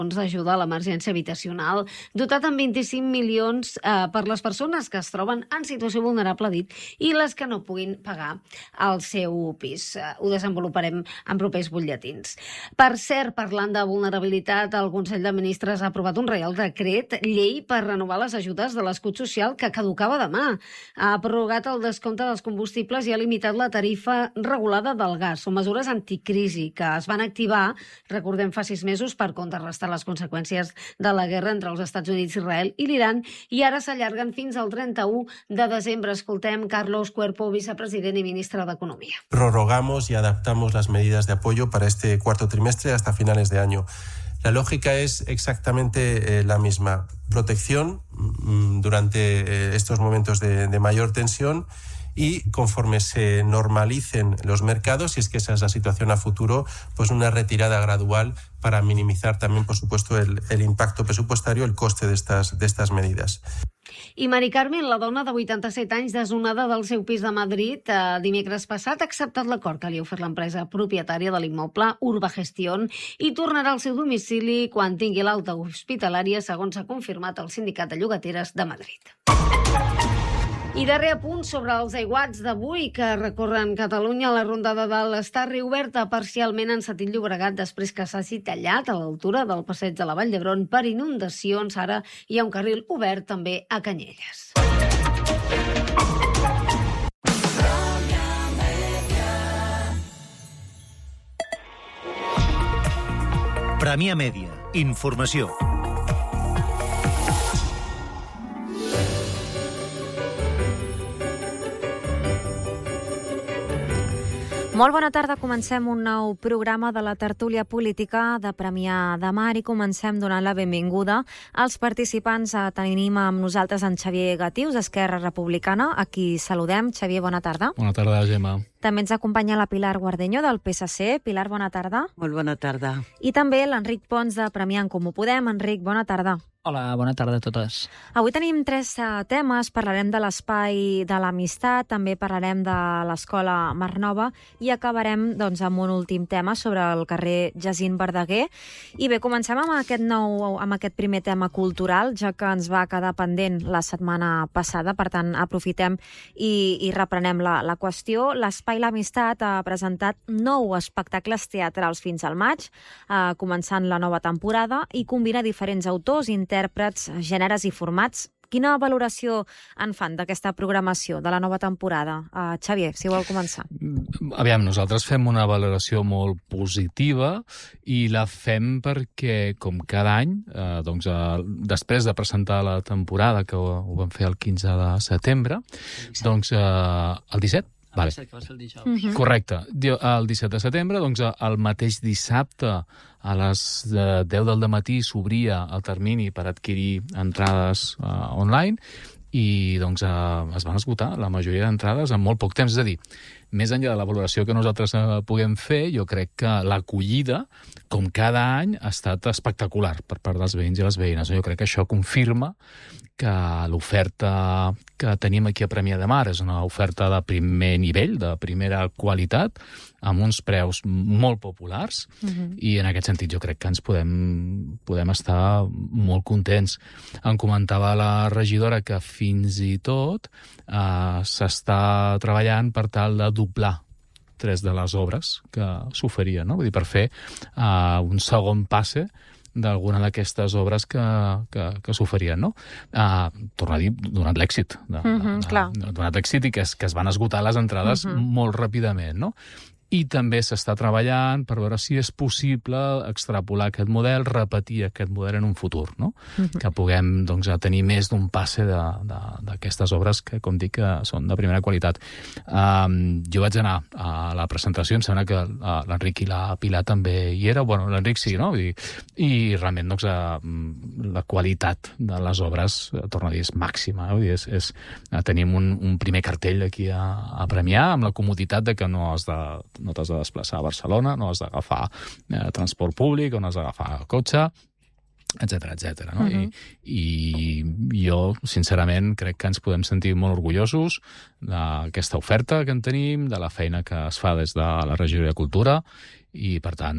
fons d'ajuda a l'emergència habitacional, dotat amb 25 milions per les persones que es troben en situació vulnerable, i les que no puguin pagar el seu pis. Ho desenvoluparem en propers butlletins. Per cert, parlant de vulnerabilitat, el Consell de Ministres ha aprovat un reial decret llei per renovar les ajudes de l'escut social que caducava demà. Ha prorrogat el descompte dels combustibles i ha limitat la tarifa regulada del gas. Són mesures anticrisi que es van activar, recordem, fa 6 mesos per contrarrestar les conseqüències de la guerra entre els Estats Units, Israel i l'Iran, i ara s'allarguen fins al 31 de desembre. Escoltem Carlos Cuerpo, vicepresident y ministra de Economía. Prorrogamos y adaptamos las medidas de apoyo para este cuarto trimestre hasta finales de año. La lógica es exactamente la misma. Protección durante estos momentos de mayor tensión y conforme se normalicen los mercados, si es que esa es la situación a futuro, pues una retirada gradual para minimizar también, por supuesto, el impacto presupuestario, el coste de estas medidas. I Mari Carmen, la dona de 87 anys desnonada del seu pis de Madrid, dimecres passat ha acceptat l'acord que li ha ofert l'empresa propietària de l'immoble Urbagestión i tornarà al seu domicili quan tingui l'alta hospitalària, segons ha confirmat el Sindicat de Llogateres de Madrid. I darrer apunt sobre els aiguats d'avui que recorren Catalunya. La Ronda de Dalt està reoberta parcialment en sentit Llobregat després que s'hagi tallat a l'altura del passeig de la Vall d'Hebron per inundacions. Ara hi ha un carril obert també a Canyelles. Premià Mèdia. Informació. Molt bona tarda. Comencem un nou programa de la tertúlia política de Premià de Mar i comencem donant la benvinguda als participants. Tenim amb nosaltres en Xavier Gatius, d'Esquerra Republicana. Aquí saludem. Xavier, bona tarda. Bona tarda, Gemma. També ens acompanya la Pilar Guardeño, del PSC. Pilar, bona tarda. Molt bona tarda. I també l'Enric Pons, de Premià en Comú Podem. Enric, bona tarda. Hola, bona tarda a totes. Avui tenim 3 temes. Parlarem de l'espai de l'amistat, també parlarem de l'escola Mar Nova i acabarem amb un últim tema sobre el carrer Jacint Verdaguer. I bé, comencem amb aquest primer tema cultural, ja que ens va quedar pendent la setmana passada, per tant aprofitem i reprenem la qüestió. L'espai L'Amistat ha presentat 9 espectacles teatrals fins al maig, començant la nova temporada, i combina diferents autors, intèrprets, gèneres i formats. Quina valoració en fan d'aquesta programació de la nova temporada? Xavier, si vol començar. Aviam, nosaltres fem una valoració molt positiva i la fem perquè, com cada any, després de presentar la temporada, que ho vam fer el 15 de setembre, el 17? Vale. Que va ser el dijous. Correcte. El 17 de setembre, el mateix dissabte a les 10 del dematí s'obria el termini per adquirir entrades online i es van esgotar la majoria d'entrades en molt poc temps. És a dir, més enllà de la valoració que nosaltres puguem fer, jo crec que l'acollida, com cada any, ha estat espectacular per part dels veïns i les veïnes. Jo crec que això confirma que l'oferta que tenim aquí a Premià de Mar és una oferta de primer nivell, de primera qualitat, amb uns preus molt populars, i en aquest sentit jo crec que ens podem estar molt contents. Em comentava la regidora que fins i tot s'està treballant per tal de doblar 3 de les obres que s'oferien, no? Vull dir, per fer un segon passe d'alguna d'aquestes obres que s'oferien, no? Torno a dir, donat l'èxit. Donat l'èxit i que es van esgotar les entrades molt ràpidament, no? I també s'està treballant per veure si és possible extrapolar aquest model, repetir aquest model en un futur, no? Que puguem tenir més d'un passe d'aquestes obres que, com dic, que són de primera qualitat. Jo vaig anar a la presentació, em sembla que l'Enric i la Pilar també hi era, bueno, l'Enric sí, no? I realment la qualitat de les obres, torno a dir, és màxima. Tenim un primer cartell aquí a Premià, amb la comoditat de que no t'has de desplaçar a Barcelona, no has d'agafar transport públic, no has d'agafar cotxe, etcètera, no? I jo, sincerament, crec que ens podem sentir molt orgullosos d'aquesta oferta que en tenim, de la feina que es fa des de la Regidoria de Cultura, i, per tant,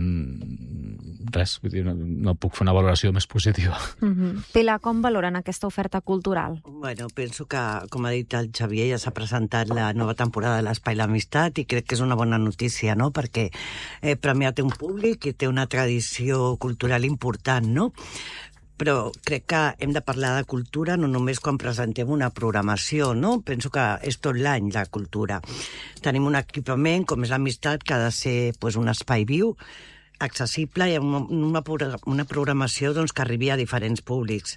res, vull dir, no puc fer una valoració més positiva. Pilar, com valoren aquesta oferta cultural? Bueno, penso que, com ha dit el Xavier, ja s'ha presentat la nova temporada de l'Espai l'Amistat i crec que és una bona notícia, no?, perquè Premià té un públic i té una tradició cultural important, no?, però crec que hem de parlar de cultura no només quan presentem una programació, no? Penso que és tot l'any la cultura. Tenim un equipament com és l'Amistat que ha de ser un espai viu, accessible i amb una programació que arribi a diferents públics.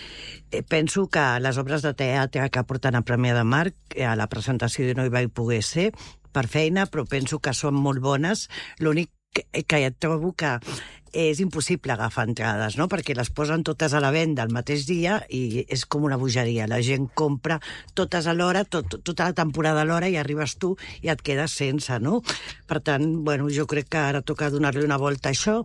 Penso que les obres de teatre que porten a Premià de Mar, a la presentació no hi vaig poder ser per feina, però penso que són molt bones. L'únic que trobo que és impossible agafar entrades, no?, perquè les posen totes a la venda el mateix dia i és com una bogeria. La gent compra totes alhora, tota la temporada alhora, i arribes tu i et quedes sense, no? Per tant, bueno, jo crec que ara toca donar-li una volta a això,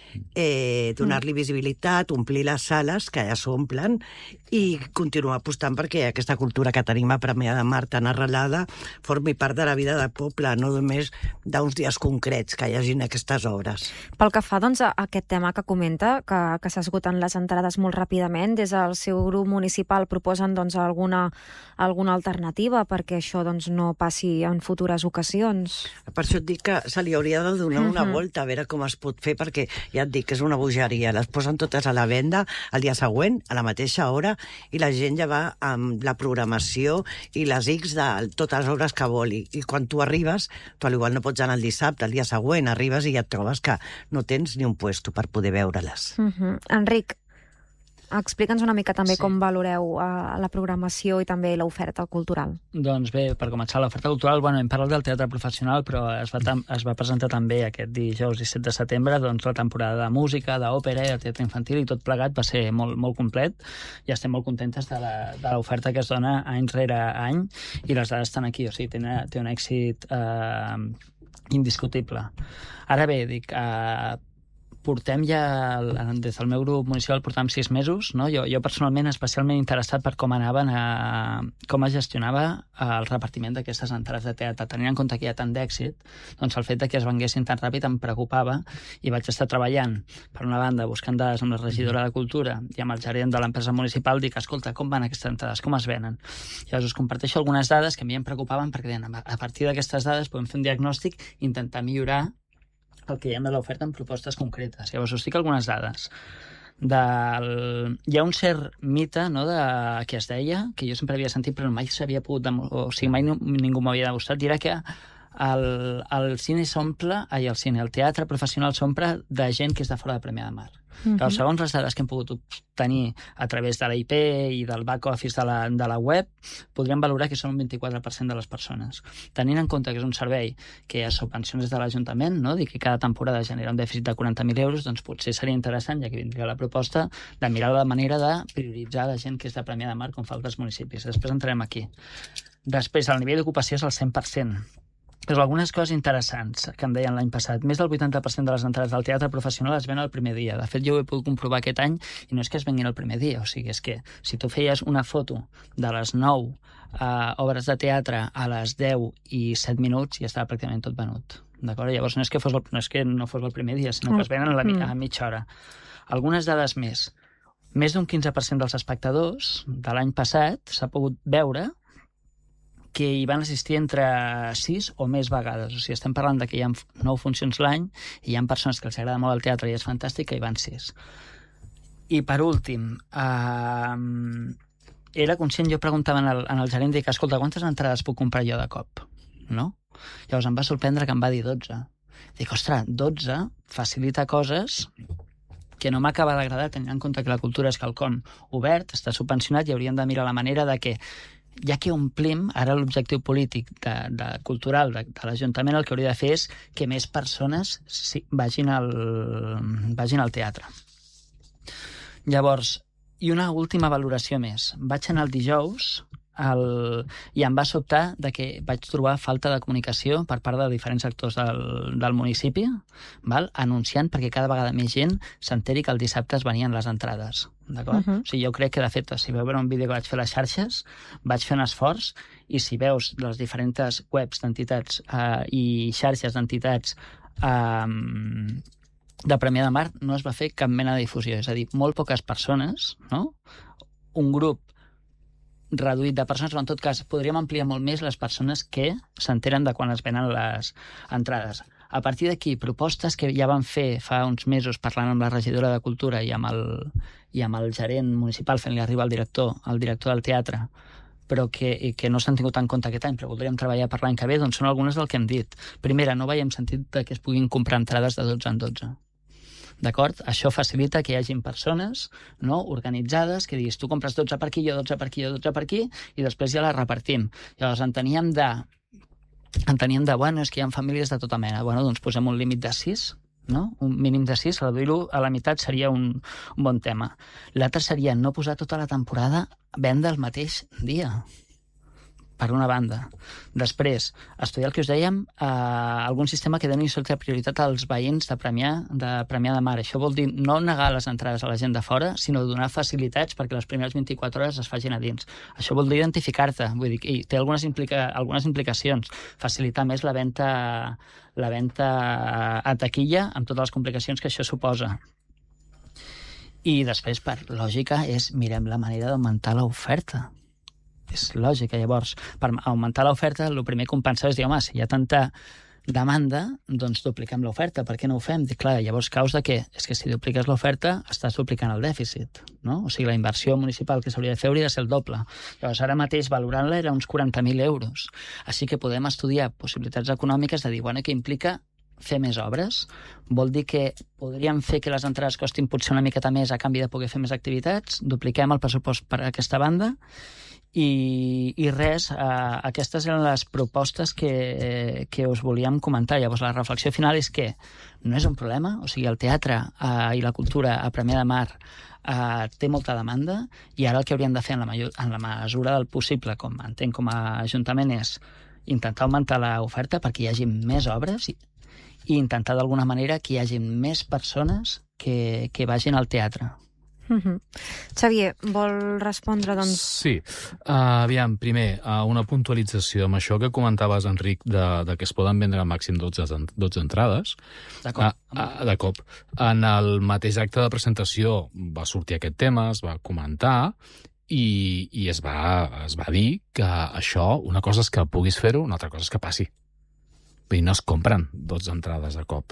donar-li visibilitat, omplir les sales que ja s'omplen i continuar apostant perquè aquesta cultura que tenim a Premià de Mar tan arrelada formi part de la vida del poble, no només d'uns dies concrets que hi hagin aquestes obres. Pel que fa a aquest tema que comenta, que s'esgoten les entrades molt ràpidament, des del seu grup municipal proposen alguna alternativa perquè això no passi en futures ocasions? Per això et dic que se li hauria de donar una volta a veure com es pot fer, perquè ja et dic que és una bogeria. Les posen totes a la venda el dia següent, a la mateixa hora, i la gent ja va amb la programació i les X de totes les obres que vol. I quan tu arribes, tu igual no pots anar el dissabte, el dia següent, arribes i ja et trobes que no tens ni un puesto per poder veure-les. Enric, explica'ns una mica també com valoreu la programació i també l'oferta cultural. Doncs bé, per començar, l'oferta cultural, hem parlat del teatre professional, però es va presentar també aquest dijous 17 de setembre la temporada de música, d'òpera i de teatre infantil, i tot plegat va ser molt, molt complet, i estem molt contentes de l'oferta que es dona any rere any, i les dades estan aquí, o sigui, té un èxit indiscutible. Ara bé, dic, portem ja, des del meu grup municipal, portem 6 mesos, no? Jo personalment especialment interessat per com es gestionava el repartiment d'aquestes entrades de teatre. Tenint en compte que hi ha tant d'èxit, doncs el fet que es venguessin tan ràpid em preocupava, i vaig estar treballant, per una banda, buscant dades amb la regidora de Cultura i amb el gerent de l'empresa municipal, dic, escolta, com van aquestes entrades, com es venen? Llavors us comparteixo algunes dades que a mi em preocupaven, perquè deien, a partir d'aquestes dades podem fer un diagnòstic i intentar millorar el que hi ha de l'oferta en propostes concretes. Llavors us dic algunes dades. Hi ha un cert mite, no, que es deia, que jo sempre havia sentit però mai s'havia pogut, mai ningú m'havia demostrat, dirà que el cine s'omple, el teatre professional s'omple de gent que és de fora de Premià de Mar. Segons les dades que hem pogut obtenir a través de la IP i del back-office de la web, podríem valorar que són un 24% de les persones. Tenint en compte que és un servei que hi ha subvencions de l'Ajuntament, no? I que cada temporada genera un dèficit de 40.000 euros, doncs potser seria interessant, ja que vindria la proposta, de mirar la manera de prioritzar la gent que és de Premià de Mar com fa altres municipis. Després entrarem aquí. Després, el nivell d'ocupació és el 100%. Però algunes coses interessants que em deien l'any passat. Més del 80% de les entrades del teatre professional es ven el primer dia. De fet, jo ho he pogut comprovar aquest any, i no és que es venguin el primer dia, o sigui, és que si tu feies una foto de les 9 obres de teatre a les 10 i 7 minuts, ja estava pràcticament tot venut. D'acord? Llavors, no és que no fos el primer dia, sinó que es venen a mitja hora. Algunes dades més. Més d'un 15% dels espectadors de l'any passat s'ha pogut veure que hi van assistir entre 6 o més vegades. O sigui, estem parlant que hi ha 9 funcions l'any i hi ha persones que els agrada molt el teatre i és fantàstic, que hi van 6. I per últim, era conscient, jo preguntava en el gerent, dic, escolta, quantes entrades puc comprar jo de cop? No? Llavors em va sorprendre que em va dir 12. Dic, ostres, 12 facilita coses que no m'acaba d'agradar, tenint en compte que la cultura és quelcom obert, està subvencionat, i hauríem de mirar la manera de que, ja que omplim, ara l'objectiu polític cultural de l'Ajuntament el que hauria de fer és que més persones vagin al teatre. Llavors, i una última valoració més. Vaig anar el dijous i em va sobtar que vaig trobar falta de comunicació per part de diferents actors del municipi, anunciant perquè cada vegada més gent s'enteri que el dissabte es venien les entrades. D'acord? O sigui, jo crec que, de fet, si veu veure un vídeo que vaig fer a les xarxes, vaig fer un esforç, i si veus les diferents webs d'entitats i xarxes d'entitats de Premià de Mar no es va fer cap mena de difusió. És a dir, molt poques persones, no? Un grup reduït de persones, però en tot cas podríem ampliar molt més les persones que s'enteren de quan es venen les entrades. A partir d'aquí, propostes que ja van fer fa uns mesos parlant amb la regidora de Cultura i amb el gerent municipal fent-li arribar al director del teatre, però que no s'han tingut en compte aquest any, però voldríem treballar per l'any que ve, doncs són algunes del que hem dit. Primera, no veiem sentit que es puguin comprar entrades de 12 en 12. D'acord? Això facilita que hi hagin persones, no, organitzades que diguis, tu compres 12 per aquí, jo 12 per aquí, jo 12 per aquí, i després ja les repartim. Llavors enteníem de, bueno, és que hi ha famílies de tota mena. Bueno, doncs posem un límit de 6, no? Un mínim de 6, reduir-ho a la meitat seria un bon tema. L'altre seria no posar tota la temporada a venda el mateix dia, per una banda. Després, estudiar el que us dèiem, algun sistema que doni certa prioritat als veïns de Premià de Mar. Això vol dir no negar les entrades a la gent de fora, sinó donar facilitats perquè les primeres 24 hores es facin a dins. Això vol dir identificar-te. Vull dir, i té algunes implicacions. Facilitar més la venda a taquilla amb totes les complicacions que això suposa. I després, per lògica, mirem la manera d'augmentar l'oferta. És lògica, llavors, per augmentar l'oferta, el primer que em pensava és dir, home, si hi ha tanta demanda, doncs dupliquem l'oferta, per què no ho fem? Dic, clar, llavors caus de què? És que si dupliques l'oferta, estàs duplicant el dèficit, no? O sigui, la inversió municipal que s'hauria de fer hauria de ser el doble. Llavors, ara mateix, valorant-la, era uns 40.000 euros. Així que podem estudiar possibilitats econòmiques de dir, bueno, què implica fer més obres? Vol dir que podríem fer que les entrades costin potser una miqueta més a canvi de poder fer més activitats, dupliquem el pressupost per a aquesta banda. I res, aquestes eren les propostes que us volíem comentar. Llavors, la reflexió final és que no és un problema, o sigui, el teatre i la cultura a Premià de Mar té molta demanda i ara el que hauríem de fer en la mesura del possible, com entenc com a Ajuntament, és intentar augmentar l'oferta perquè hi hagi més obres i intentar d'alguna manera que hi hagi més persones que vagin al teatre. Xavier, vol respondre, doncs? Sí. Aviam, primer, una puntualització amb això que comentaves, Enric, de que es poden vendre al màxim 12 entrades. De cop. En el mateix acte de presentació va sortir aquest tema, es va comentar i es va dir que això, una cosa és que puguis fer-ho, una altra cosa és que passi. I no es compren 12 entrades a cop.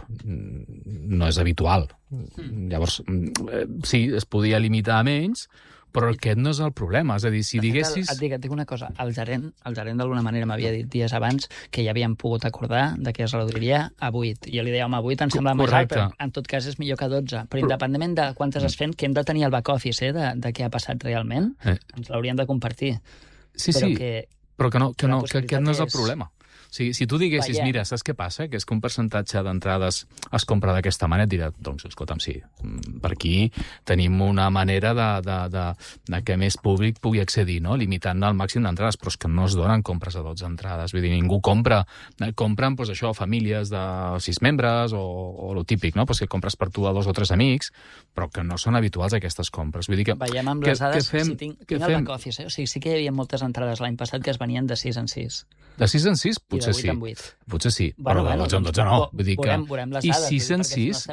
No és habitual. Llavors, sí, es podia limitar a menys, però aquest no és el problema. És a dir, si diguessis... Et dic una cosa. El gerent d'alguna manera m'havia dit dies abans que ja havíem pogut acordar de que es reduiria a 8. Jo li deia, home, 8 em sembla més alt, però en tot cas és millor que 12. Però independentment de quantes es fent, que hem de tenir el back-office de què ha passat realment, ens l'hauríem de compartir. Sí, però que aquest no és el problema. Si tu diguessis, mira, saps què passa? Que és que un percentatge d'entrades es compra d'aquesta manera, et dirà, doncs, escolta'm, sí, per aquí tenim una manera de que més públic pugui accedir, no? Limitant al màxim d'entrades, però és que no es donen compres a 12 entrades. Vull dir, ningú compra. Compren, doncs, això, famílies de 6 membres o lo típic, no? Pues que compres per tu a 2 o 3 amics, però que no són habituals aquestes compres. Vull dir que... Veiem amb les dades, si tinc el back-office, o sigui, sí que hi havia moltes entrades l'any passat que es venien de 6 en 6. De 6 en 6? Potser sí. Potser sí, però de 12 en 12 no. Vull dir que... Veurem les dades. I 6 en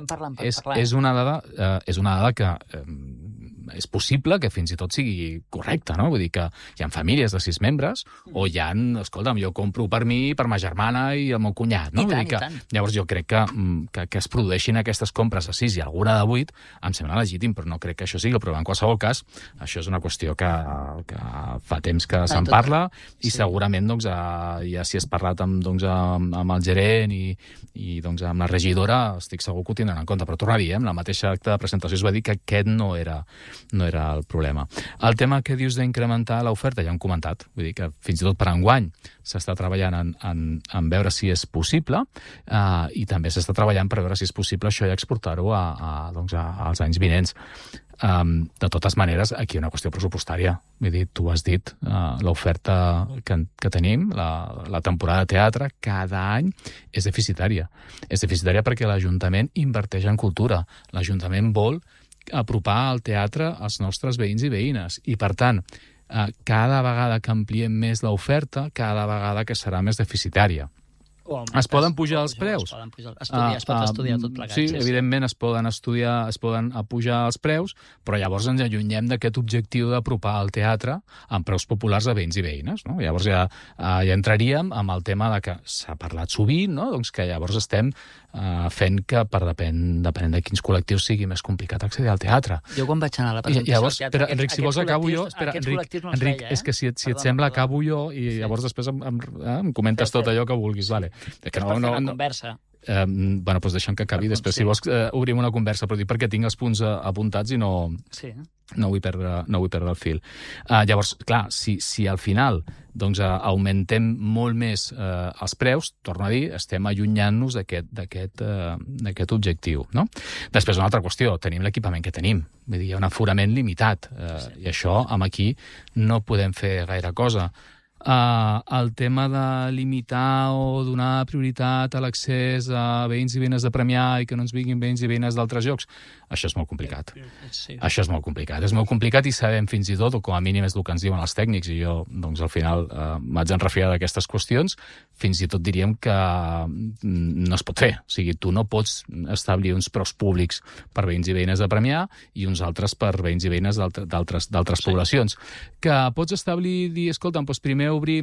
6 és una dada que és possible que fins i tot sigui correcta, no? Vull dir que hi ha famílies de 6 membres o hi ha, escolta'm, jo compro per mi, per ma germana i el meu cunyat, no? I tant. Llavors jo crec que es produeixin aquestes compres a 6 i alguna de 8 em sembla legítim, però no crec que això sigui el problema. En qualsevol cas, això és una qüestió que fa temps que se'n parla i segurament doncs, ja si has parlat amb el gerent i doncs, amb la regidora, estic segur que ho tindran en compte. Però torno a dir, en la mateixa acte de presentació es va dir que aquest no era el problema. El tema que dius d'incrementar l'oferta, ja hem comentat, vull dir que fins i tot per enguany s'està treballant en veure si és possible i també s'està treballant per veure si és possible això i exportar-ho als anys vinents. De totes maneres, aquí hi ha una qüestió pressupostària. Vull dir, tu has dit, l'oferta que tenim, la temporada de teatre, cada any és deficitària. És deficitària perquè l'Ajuntament inverteix en cultura. L'Ajuntament vol apropar el teatre als nostres veïns i veïnes. I, per tant, cada vegada que ampliem més l'oferta, cada vegada que serà més deficitària. Es poden pujar els preus? Es pot estudiar tot plegat. Sí, evidentment es poden estudiar, es poden pujar els preus, però llavors ens allunyem d'aquest objectiu d'apropar el teatre amb preus populars a veïns i veïnes. No? Llavors ja entraríem amb el tema de que s'ha parlat sovint, no? Doncs que llavors estem fent que, depenent de quins col·lectius, sigui més complicat accedir al teatre. Jo quan vaig anar a la presentació llavors, al teatre... Enric, si vols acabo jo... Espera, Enric, és que si et sembla acabo jo i llavors després em comentes tot allò que vulguis, vale. Que no, fer una conversa. Bueno, doncs deixa'm que acabi. Després, si vols, obrim una conversa, però dic perquè tinc els punts apuntats i no vull perdre el fil. Llavors, clar, si al final doncs, augmentem molt més els preus, torno a dir, estem allunyant-nos d'aquest objectiu. No? Després, una altra qüestió, tenim l'equipament que tenim. Vull dir, hi ha un aforament limitat, i això, amb aquí, no podem fer gaire cosa. El tema de limitar o donar prioritat a l'accés a veïns i veïnes de Premià i que no ens vinguin veïns i veïnes d'altres llocs, això és molt complicat. Sí. Això és molt complicat. És molt complicat i sabem fins i tot, o com a mínim és el que ens diuen els tècnics, i jo, doncs, al final m'haig d'enrefiar d'aquestes qüestions, fins i tot diríem que no es pot fer. O sigui, tu no pots establir uns preus públics per veïns i veïnes de Premià i uns altres per veïns i veïnes d'altres poblacions. Que pots establir, dir, escolta, doncs primer obrim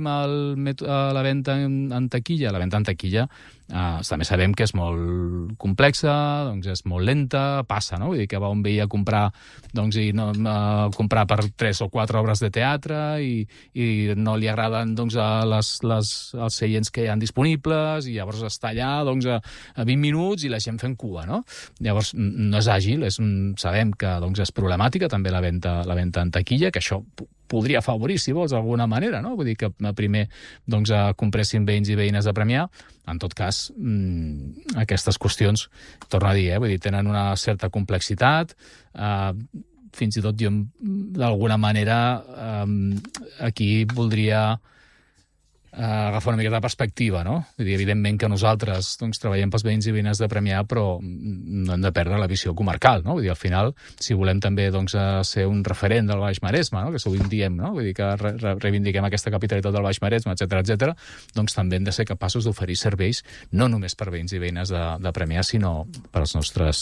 la venda en taquilla. La venda en taquilla també sabem que és molt complexa, doncs és molt lenta, passa, no? Vull dir que va un veí a comprar, doncs, i no, comprar per 3 o 4 obres de teatre i no li agraden doncs, els seients que hi ha disponibles i llavors està allà doncs, a 20 minuts i la gent fent cua, no? Llavors no és àgil, sabem que doncs, és problemàtica també la venda en taquilla, que això podria afavorir, si vols, d'alguna manera, no? Vull dir que primer doncs, compressin veïns i veïnes de Premià. En tot cas, aquestes qüestions, torno a dir, vull dir, tenen una certa complexitat, fins i tot jo, d'alguna manera, aquí voldria agafar una mica de perspectiva, no? Vull dir, evidentment que nosaltres doncs, treballem pels veïns i veïnes de Premià, però no hem de perdre la visió comarcal, no? Vull dir, al final, si volem també doncs, ser un referent del Baix Maresme, no? Que sovint diem, no? Vull dir que reivindiquem aquesta capitalitat del Baix Maresme, etc., doncs també hem de ser capaços d'oferir serveis no només per veïns i veïnes de Premià, sinó per als nostres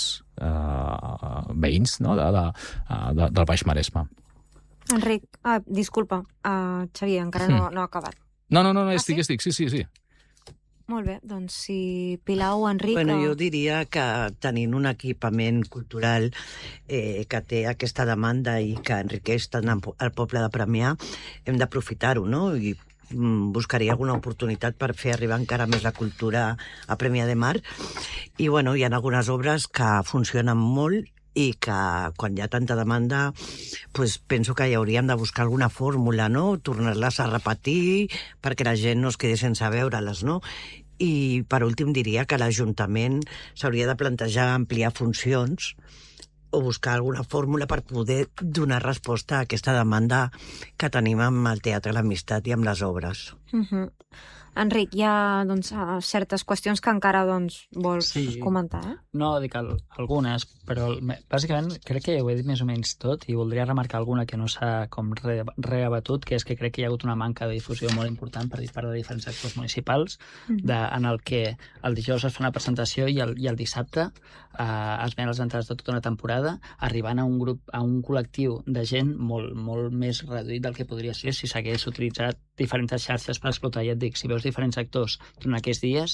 veïns, no? del Baix Maresme. Enric, disculpa, Xavier, encara no ha acabat. No, estic, sí. Molt bé, doncs si Pilar, Enric... Bueno, jo diria que tenint un equipament cultural que té aquesta demanda i que enriqueix tant el poble de Premià, hem d'aprofitar-ho, no? I buscaria alguna oportunitat per fer arribar encara més la cultura a Premià de Mar. I, bueno, hi ha algunes obres que funcionen molt i que quan hi ha tanta demanda pues, penso que hi hauríem de buscar alguna fórmula, no? Tornar-les a repetir perquè la gent no es quedi sense veure-les, no? I per últim diria que l'Ajuntament s'hauria de plantejar ampliar funcions o buscar alguna fórmula per poder donar resposta a aquesta demanda que tenim amb el Teatre de l'Amistat i amb les obres. Enric, hi ha doncs, certes qüestions que encara doncs, vols comentar, eh? No, dic algunes, però bàsicament crec que ho he dit més o menys tot i voldria remarcar alguna que no s'ha com reabatut, que és que crec que hi ha hagut una manca de difusió molt important per part de diferents actors municipals, en el que el dijous es fa una presentació i el dissabte es ven les entrades de tota una temporada, arribant a un col·lectiu de gent molt més reduït del que podria ser si s'hagués utilitzat diferents xarxes per explotar. Ja et dic, si veus diferents actors durant aquests dies,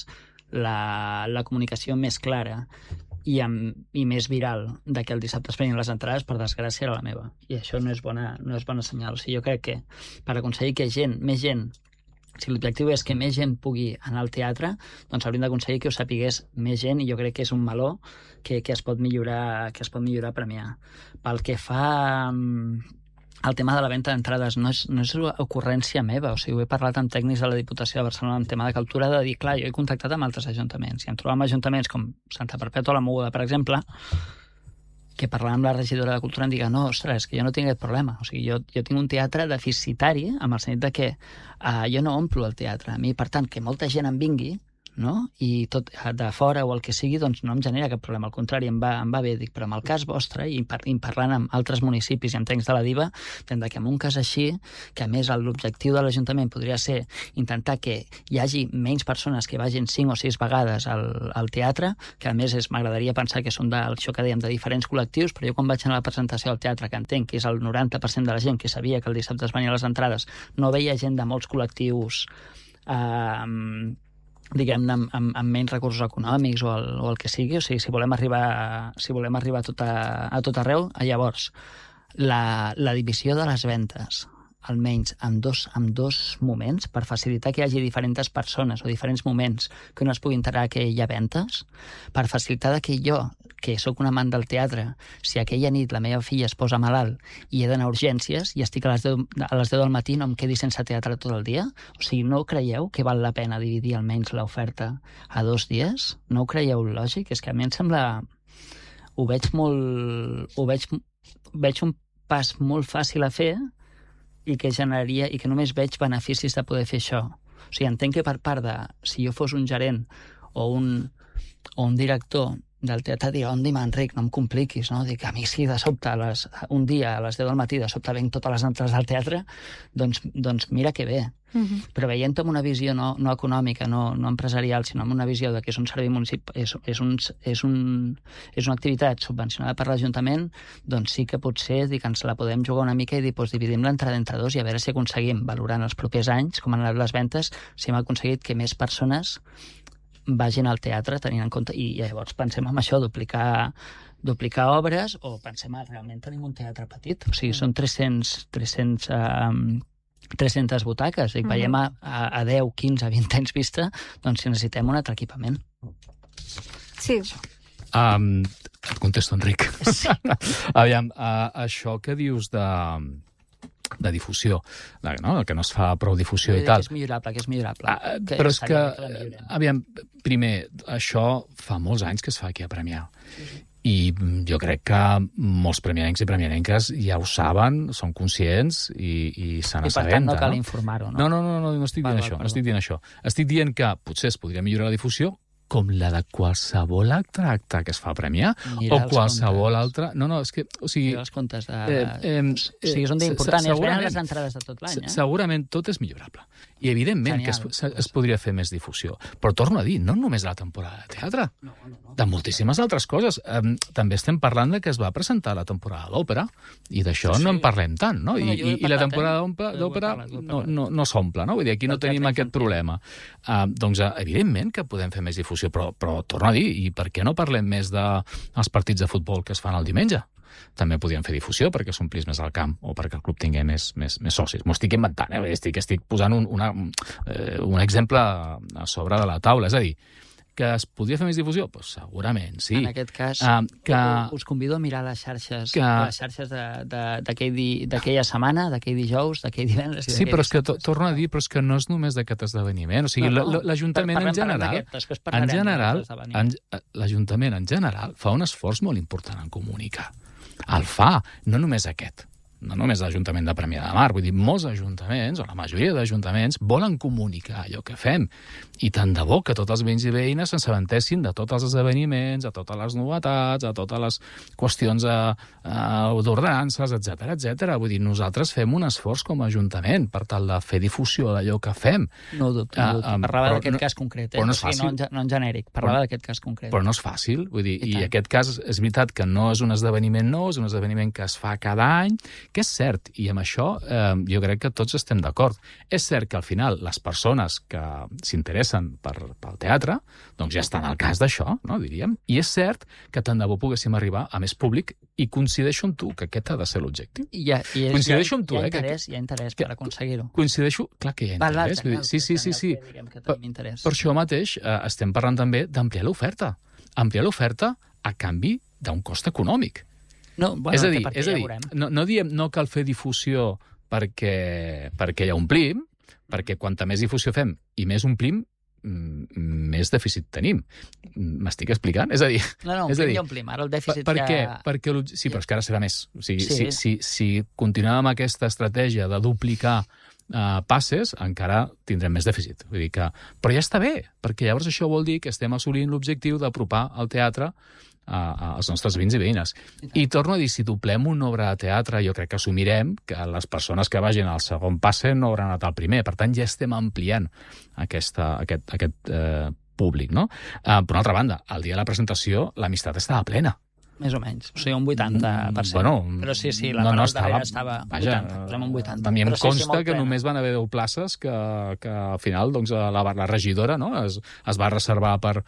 la comunicació més clara i més viral de que el dissabte es prenien les entrades, per desgràcia, era la meva. I això no és bona senyal. O sigui, jo crec que per aconseguir que més gent, si l'objectiu és que més gent pugui anar al teatre, doncs hauríem d'aconseguir que ho sapigués més gent i jo crec que és un meló que es pot millorar a Premià. Pel que fa el tema de la venda d'entrades no és ocurrència meva, o sigui, ho he parlat amb tècnics de la Diputació de Barcelona en tema de cultura, de dir, clar, jo he contactat amb altres ajuntaments i em trobam ajuntaments com Santa Perpètua la Moguda, per exemple, que parlant amb la regidora de Cultura em diga, no, ostres, que jo no tinc aquest problema, o sigui, jo tinc un teatre deficitari, amb el sentit de que jo no omplo el teatre, a mi, per tant, que molta gent em vingui, no? I tot de fora o el que sigui, doncs no em genera cap problema. Al contrari, em va bé. Dic, però en el cas vostre, i parlant amb altres municipis i en temps de la DIVA, que en un cas així, que a més l'objectiu de l'Ajuntament podria ser intentar que hi hagi menys persones que vagin 5 o 6 vegades al teatre, que a més m'agradaria pensar que són això que dèiem de diferents col·lectius, però jo quan vaig anar a la presentació del teatre, que entenc que és el 90% de la gent que sabia que el dissabte es venien les entrades, no veia gent de molts col·lectius diguem-ne, amb menys recursos econòmics o el que sigui. O sigui, si volem arribar a tot arreu, llavors, la divisió de les ventes, almenys en dos moments, per facilitar que hi hagi diferents persones o diferents moments que no es pugui enterar que hi ha ventes, per facilitar que jo, que sóc un amant del teatre, si aquella nit la meva filla es posa malalt i he d'anar a urgències i estic a les 10 del matí, no em quedi sense teatre tot el dia? O sigui, no creieu que val la pena dividir almenys l'oferta a 2 dies? No ho creieu lògic? És que a mi em sembla... Ho veig un pas molt fàcil a fer i que generaria, i que només veig beneficis de poder fer això. O sigui, entenc que per part de, si jo fos un gerent o un director del teatre, dir, on dic, Enric, no em compliquis, no? Dic, a mi sí, de sobte, un dia a les 10 del matí, de sobte venc totes les entrades del teatre, doncs mira que bé. Però veient-ho amb una visió no econòmica, no empresarial, sinó amb una visió de que és un servei municipal, és una activitat subvencionada per l'Ajuntament, doncs sí que potser ens la podem jugar una mica i dir, doncs dividim l'entrada entre 2 i a veure si aconseguim, valorant els propers anys, com han anat les ventes, si hem aconseguit que més persones vagin al teatre tenint en compte, i llavors pensem en això, duplicar obres, o pensem realment tenim un teatre petit, o sigui, són 300 butaques, i veiem a 10, 15, 20 anys vista, doncs si necessitem un altre equipament. Sí. Et contesto, Enric. Sí. Aviam, això que dius de difusió, no? Que no es fa prou difusió i tal. Que és millorable. Però és que, aviam, primer, això fa molts anys que es fa aquí a Premià. I jo crec que molts premianencs i premianenques ja ho saben, són conscients i se n'assabenten. I per tant no cal informar-ho, no? No estic dient això. No estic dient això. Estic dient que potser es podria millorar la difusió, com la de qualsevol altre acte que es fa a Premià, o qualsevol altre... No, és que... O sigui, els comptes de... O sigui, és un dia important, i es venen les entrades de tot l'any, Segurament tot és millorable. I evidentment que es podria fer més difusió. Però torno a dir, no només la temporada de teatre, de moltíssimes altres coses. També estem parlant de que es va presentar la temporada d'òpera, i d'això no en parlem tant, no? I la temporada d'òpera no s'omple, no? Vull dir, aquí no tenim aquest problema. Doncs, evidentment que podem fer més difusió, però torno a dir, i per què no parlem més dels partits de futbol que es fan el diumenge? També podríem fer difusió perquè s'omplís més al camp o perquè el club tingui més socis. M'ho estic inventant, estic posant un exemple a sobre de la taula. És a dir, que es podria fer més difusió? Pues segurament, sí. En aquest cas, us convido a mirar les xarxes d'aquella setmana, d'aquell dijous, d'aquell divendres... Sí, però és que torno a dir, però és que no és només d'aquest esdeveniment. O sigui, l'Ajuntament en general fa un esforç molt important en comunicar. El fa, no només aquest. No només l'Ajuntament de Premià de Mar, vull dir, molts ajuntaments, o la majoria d'ajuntaments, volen comunicar allò que fem. I tant de bo que tots els veïns i veïnes s'assabentessin de tots els esdeveniments, de totes les novetats, de totes les qüestions d'ordenances, etc. Vull dir, nosaltres fem un esforç com a Ajuntament per tal de fer difusió d'allò que fem. No ho dubto. Parlava d'aquest cas concret. Però no és fàcil. No en genèric, parlava d'aquest cas concret. Però no és fàcil, vull dir, i aquest cas és veritat que no és un esdeveniment nou, és un esdeveniment que es fa cada any, que és cert, i amb això jo crec que tots estem d'acord. És cert que al final les persones que s'interessen pel teatre doncs ja estan al cas d'això, no, diríem, i és cert que tant de bo poguéssim arribar a més públic, i coincideixo amb tu que aquest ha de ser l'objectiu. Coincideixo amb tu, hi ha interès per aconseguir-ho. Coincideixo, clar que hi ha interès. Sí. Per això mateix estem parlant també d'ampliar l'oferta. Ampliar l'oferta a canvi d'un cost econòmic. És a dir, no diem no cal fer difusió perquè ja omplim, perquè quanta més difusió fem i més omplim, més dèficit tenim. M'estic explicant? És a dir... No, omplim i omplim. Ara el dèficit Sí, però és que ara serà més. O sigui, si continuem amb aquesta estratègia de duplicar passes, encara tindrem més dèficit. Vull dir que... Però ja està bé, perquè llavors això vol dir que estem assolint l'objectiu d'apropar el teatre als nostres veïns i veïnes. I torno a dir, si doblem una obra de teatre, jo crec que assumirem que les persones que vagin al segon passe no hauran anat al primer. Per tant, ja estem ampliant aquest públic, no? Per una altra banda, el dia de la presentació, l'amistat estava plena. Més o menys. O sigui, un 80%. Bueno, però sí, la part darrera estava vaja, 80, posem un 80. A mi em però consta que plena. només van haver 10 places que al final doncs, la regidora, no? es va reservar per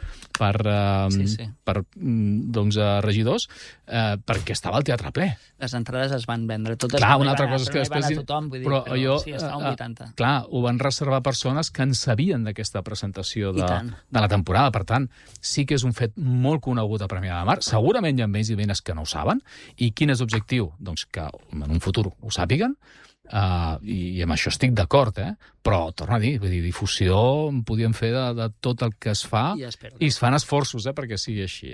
regidors perquè estava el teatre ple. Les entrades es van vendre totes. Clar, una altra cosa és que després... després... Tothom, vull dir, però sí, estava un 80. Clar, ho van reservar persones que en sabien d'aquesta presentació de la temporada. Per tant, sí que és un fet molt conegut a Premià de Mar. Segurament hi ha veïns i veïnes que no ho saben. I quin és l'objectiu? Doncs que en un futur ho sàpiguen. I amb això estic d'acord, però torno a dir, difusió en podíem fer de tot el que es fa i es fan esforços perquè sigui així.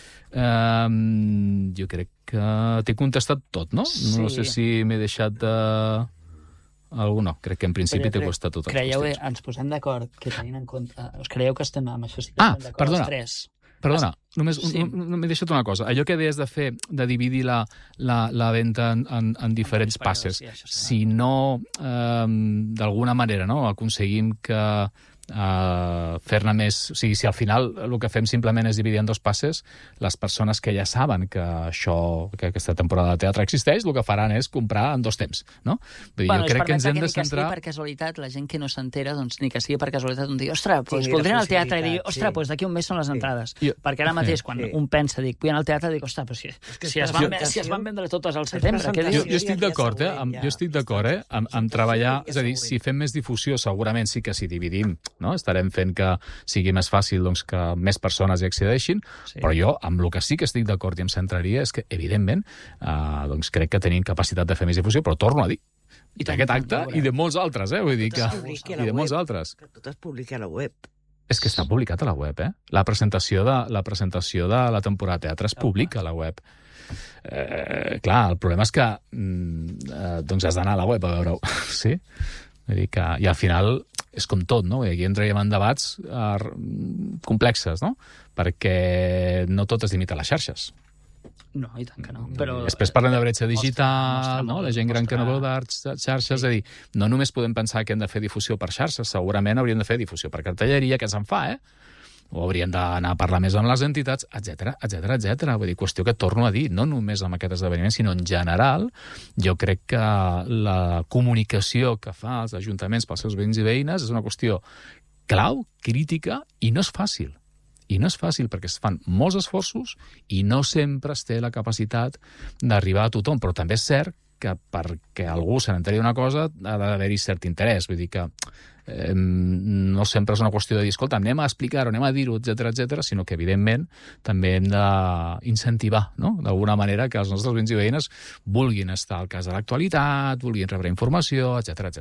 Jo crec que t'he contestat tot, no? Sí. No sé si m'he deixat de... Algú no, crec que en principi t'he contestat totes les qüestions. Ens posem d'acord que tenint en compte... Us creieu que estem amb això? Sí que estem d'acord els tres? Perdona, només m'he deixat una cosa. Allò que deies de dividir la venda en diferents passes. Si no, d'alguna manera, no, aconseguim que fer-ne més... O sigui, si al final el que fem simplement és dividir en 2 passes, les persones que ja saben que aquesta temporada de teatre existeix, el que faran és comprar en 2 temps, no? Vull dir, jo crec que ens hem de centrar... Per casualitat, la gent que no s'entera, doncs ni que sigui per casualitat, un dia, ostres, doncs voldrien al teatre i dir, ostres, doncs d'aquí un mes són les entrades. Perquè ara mateix, quan un pensa, dic, vull anar al teatre, dic, ostres, però si es van vendre totes al setembre, què dius? Jo estic d'acord, jo estic d'acord, amb treballar... És a dir, si fem més difusió, segurament sí que si dividim, no? Estarem fent que sigui més fàcil doncs, que més persones hi accedeixin, però jo, amb el que sí que estic d'acord i em centraria és que, evidentment, doncs crec que tenim capacitat de fer més difusió, però torno a dir, d'aquest acte i de molts altres, vull dir que... I de molts altres. Que tot es publiqui a la web. És que està publicat a la web, La presentació de la temporada de teatre es publica a la web. Clar, el problema és que doncs has d'anar a la web a veure-ho, sí? Vull dir que, i al final és com tot, no? Aquí entraríem en debats complexes, no? Perquè no tot es limita a les xarxes. No, i tant que no. Però... Després parlem de bretxa digital, no? La gent gran que no veu xarxes, és a dir, no només podem pensar que hem de fer difusió per xarxes, segurament hauríem de fer difusió per cartelleria, que se'n fa, o hauríem d'anar a parlar més amb les entitats, etc. Vull dir, qüestió que torno a dir, no només amb aquest esdeveniment, sinó en general, jo crec que la comunicació que fa els ajuntaments pels seus veïns i veïnes és una qüestió clau, crítica, i no és fàcil. I no és fàcil perquè es fan molts esforços i no sempre es té la capacitat d'arribar a tothom, però també és cert que perquè algú se n'enteri una cosa ha d'haver-hi cert interès. Vull dir que no sempre és una qüestió de dir, escolta, anem a explicar-ho, anem a dir-ho, etc., sinó que, evidentment, també hem d'incentivar, no?, d'alguna manera que els nostres veïns i veïnes vulguin estar al cas de l'actualitat, vulguin rebre informació, etc.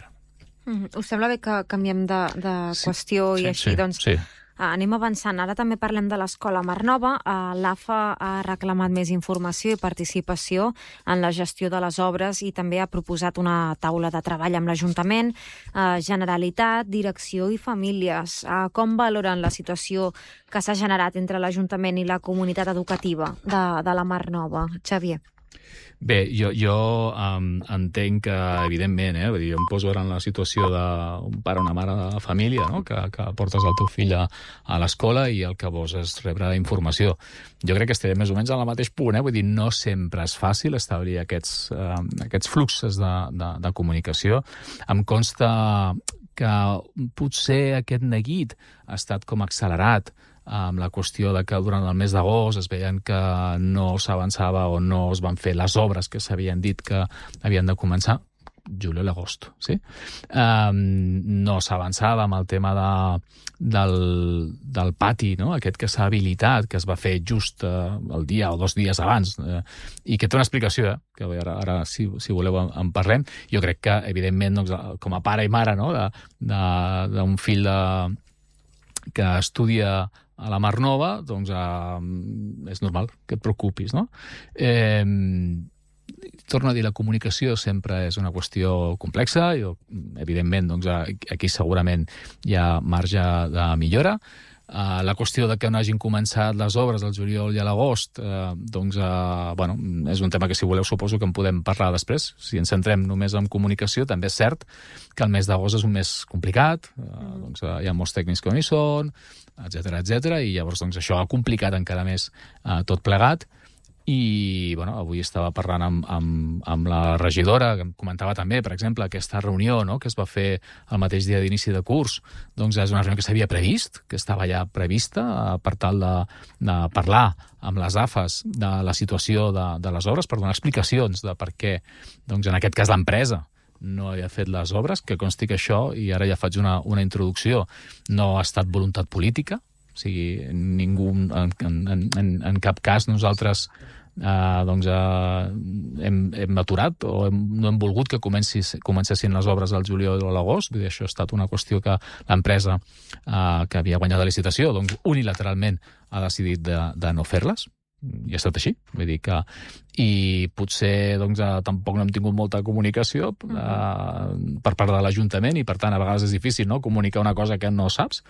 Us sembla bé que canviem de qüestió i així, doncs... Sí. Anem avançant. Ara també parlem de l'Escola Mar Nova. L'AFA ha reclamat més informació i participació en la gestió de les obres i també ha proposat una taula de treball amb l'Ajuntament, Generalitat, Direcció i Famílies. Com valoren la situació que s'ha generat entre l'Ajuntament i la comunitat educativa de la Mar Nova? Xavier. Bé, jo entenc que, evidentment, vull dir, jo em poso ara en la situació d'un pare o una mare de família, no?, que portes el teu fill a l'escola i el que vols és rebre informació. Jo crec que estarem més o menys en el mateix punt, vull dir, no sempre és fàcil establir aquests fluxos de comunicació. Em consta que potser aquest neguit ha estat com accelerat amb la qüestió de que durant el mes d'agost es veien que no s'avançava o no es van fer les obres que s'havien dit que havien de començar. Juliol, agost, sí? No s'avançava amb el tema del pati, no?, aquest que s'ha habilitat, que es va fer just el dia o 2 dies abans, i que té una explicació, que ara si voleu en parlem. Jo crec que, evidentment, doncs, com a pare i mare, no?, d'un fill que estudia a la Mar Nova, doncs és normal que et preocupis, no? torno a dir, la comunicació sempre és una qüestió complexa. Evidentment, doncs, aquí segurament hi ha marge de millora. La qüestió de que no hagin començat les obres al juliol i a l'agost, és un tema que, si voleu, suposo que en podem parlar després. Si ens centrem només en comunicació, també és cert que el mes d'agost és un mes complicat, hi ha molts tècnics que no hi són, etc, i llavors això ha complicat encara més tot plegat. I avui estava parlant amb la regidora, que em comentava també, per exemple, aquesta reunió que es va fer el mateix dia d'inici de curs. Doncs és una reunió que s'havia previst, que estava ja prevista per tal de parlar amb les AFAs de la situació de les obres, per donar explicacions de per què, doncs, en aquest cas, l'empresa no havia fet les obres, que consti que això, i ara ja faig una introducció, no ha estat voluntat política. O sigui, ningú, en cap cas nosaltres hem aturat o no hem volgut que comencessin les obres al juliol o a l'agost. Vull dir, això ha estat una qüestió que l'empresa que havia guanyat la licitació unilateralment ha decidit de no fer-les. I ha estat així. Vull dir que... I potser tampoc no hem tingut molta comunicació per part de l'Ajuntament, i per tant a vegades és difícil comunicar una cosa que no saps.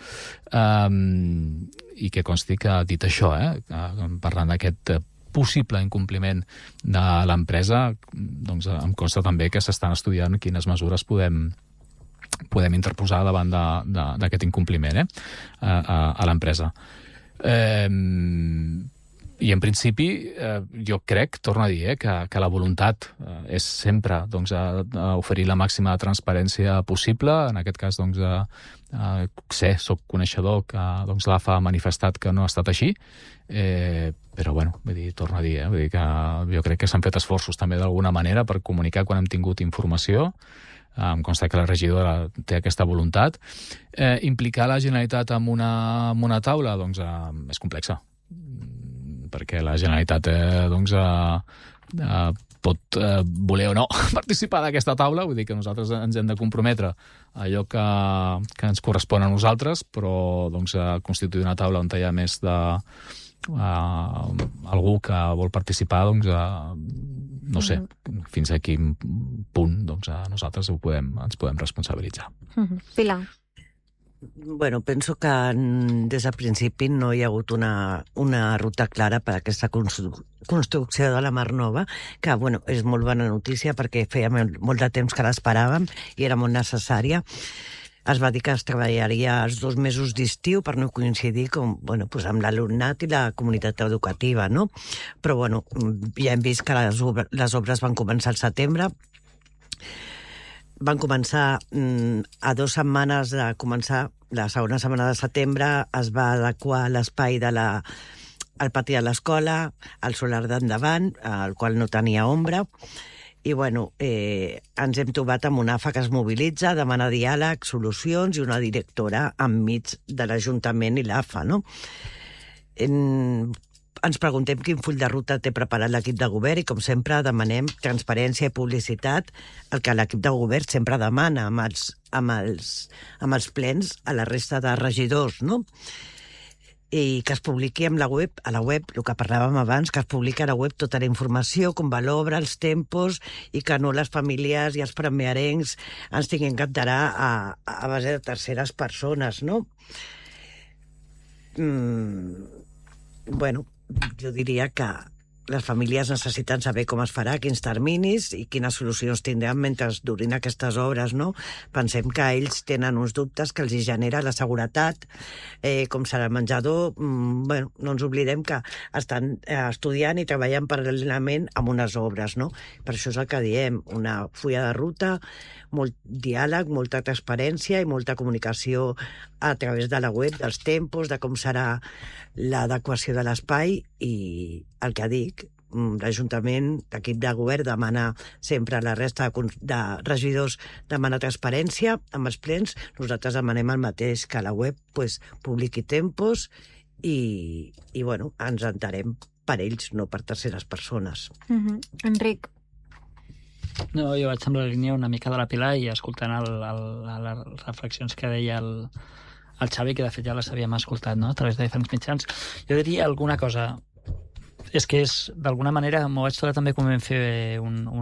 I que consti que, dit això, parlant d'aquest possible incompliment de l'empresa, doncs em consta també que s'estan estudiant quines mesures podem interposar davant d'aquest incompliment a l'empresa. I, en principi, jo crec, torno a dir, que la voluntat és sempre oferir la màxima transparència possible. En aquest cas, soc coneixedor que l'AFA ha manifestat que no ha estat així, però, torno a dir, que jo crec que s'han fet esforços també d'alguna manera per comunicar quan hem tingut informació. Em consta que la regidora té aquesta voluntat. Implicar la Generalitat en una taula, és complexa, perquè la Generalitat pot voler o no participar d'aquesta taula. Vull dir que nosaltres ens hem de comprometre a allò que ens correspon a nosaltres, però constituir una taula on hi ha més algú que vol participar, no sé fins a quin punt nosaltres ens podem responsabilitzar. Pilar. Bueno, penso que des del principi no hi ha hagut una ruta clara per a aquesta construcció de la Mar Nova, que, és molt bona notícia perquè feia molt de temps que l'esperàvem i era molt necessària. Es va dir que es treballaria els 2 mesos d'estiu per no coincidir amb l'alumnat i la comunitat educativa, no? Però, ja hem vist que les obres van començar al setembre. Van començar a 2 setmanes de començar, la segona setmana de setembre es va adequar l'espai al pati de l'escola, al solar d'endavant, el qual no tenia ombra, i ens hem trobat amb una AFA que es mobilitza, demana diàleg, solucions, i una directora enmig de l'Ajuntament i l'AFA, no? Ens preguntem quin full de ruta té preparat l'equip de govern i, com sempre, demanem transparència i publicitat, el que l'equip de govern sempre demana amb els plens a la resta de regidors, no? I que es publiqui a la web, el que parlàvem abans, que es publiqui a la web tota la informació, com va l'obra, els tempos, i que no les famílies i els premiarencs ens tinguin que enterar a base de terceres persones, no? Jo diria que les famílies necessiten saber com es farà, quins terminis i quines solucions tindran mentre durin aquestes obres, no? Pensem que ells tenen uns dubtes que els genera la seguretat, com serà el menjador. No ens oblidem que estan estudiant i treballant paral·lelament amb unes obres, no? Per això és el que diem, una fulla de ruta, molt diàleg, molta transparència i molta comunicació a través de la web, dels tempos, de com serà l'adequació de l'espai. I el que dic, l'Ajuntament, l'equip de govern demana sempre a la resta de regidors, demana transparència amb els plens. Nosaltres demanem el mateix, que la web publiqui tempos i ens enterem per ells, no per terceres persones. Enric. No, jo vaig amb la línia una mica de la Pilar i escoltant les reflexions que deia el Xavi, que de fet ja les havíem escoltat, no?, a través de diferents mitjans. Jo diria alguna cosa. És que d'alguna manera, m'ho vaig trobar també com vam fer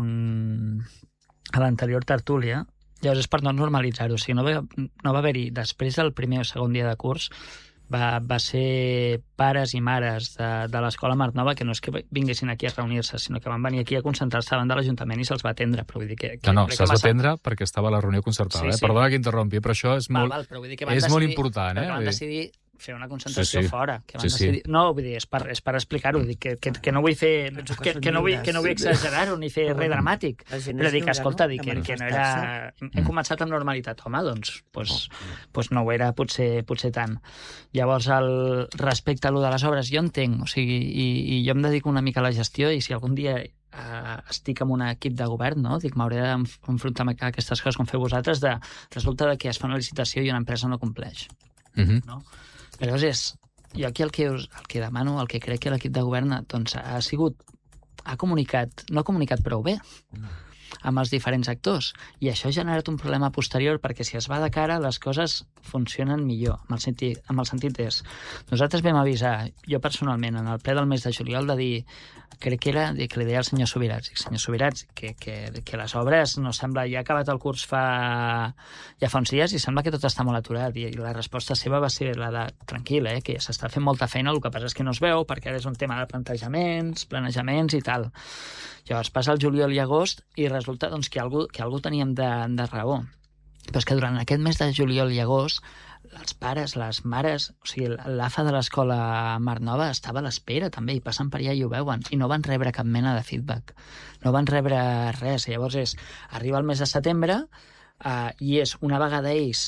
a l'anterior tertúlia. Llavors és per no normalitzar-ho. O sigui, no va haver-hi, després del primer o segon dia de curs, va ser pares i mares de l'escola Mar Nova que no és que vinguessin aquí a reunir-se, sinó que van venir aquí a concentrar-se davant de l'Ajuntament i se'ls va atendre. Però vull dir que se'ls va atendre perquè estava a la reunió concertada. Sí. Perdona que interrompi, però això és molt important. Van decidir fer una concentració fora. Decidir... No, vull dir, és per explicar-ho. Que no vull fer... Que no vull exagerar-ho ni fer res dramàtic. Però dic, escolta, que no era... Hem començat amb normalitat. Home, doncs no ho era potser tant. Llavors, respecte a lo de les obres, jo entenc, o sigui, i jo em dedico una mica a la gestió, i si algun dia estic en un equip de govern, no? Dic, m'hauré d'enfrontar a aquestes coses com feu vosaltres, resulta que es fa una licitació i una empresa no compleix. No? Però jo aquí el que demano, el que crec que l'equip de govern doncs, no ha comunicat prou bé amb els diferents actors, i això ha generat un problema posterior, perquè si es va de cara les coses funcionen millor, amb el sentit és, nosaltres vam avisar, jo personalment, en el ple del mes de juliol, de dir, crec que li deia al senyor Subirats, senyor Subirats, que les obres no sembla, ja ha acabat el curs ja fa uns dies i sembla que tot està molt aturat, i la resposta seva va ser la de tranquil, que ja s'està fent molta feina, el que passa és que no es veu perquè ara és un tema de planejaments i tal. Llavors passa el juliol i agost i resulta doncs, que algú teníem de raó. Però és que durant aquest mes de juliol i agost els pares, les mares, o sigui, l'AFA de l'escola Mar Nova estava a l'espera també, i passen per allà i ho veuen, i no van rebre cap mena de feedback. No van rebre res. Llavors arriba el mes de setembre i és una vegada ells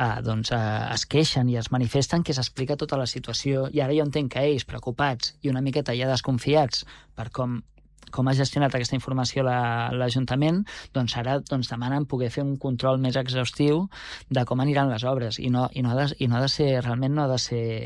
es queixen i es manifesten que s'explica tota la situació, i ara jo entenc que ells, preocupats i una miqueta ja desconfiats per com ha gestionat aquesta informació l'Ajuntament, doncs ara demanen poder fer un control més exhaustiu de com aniran les obres, i no ha de ser, realment no ha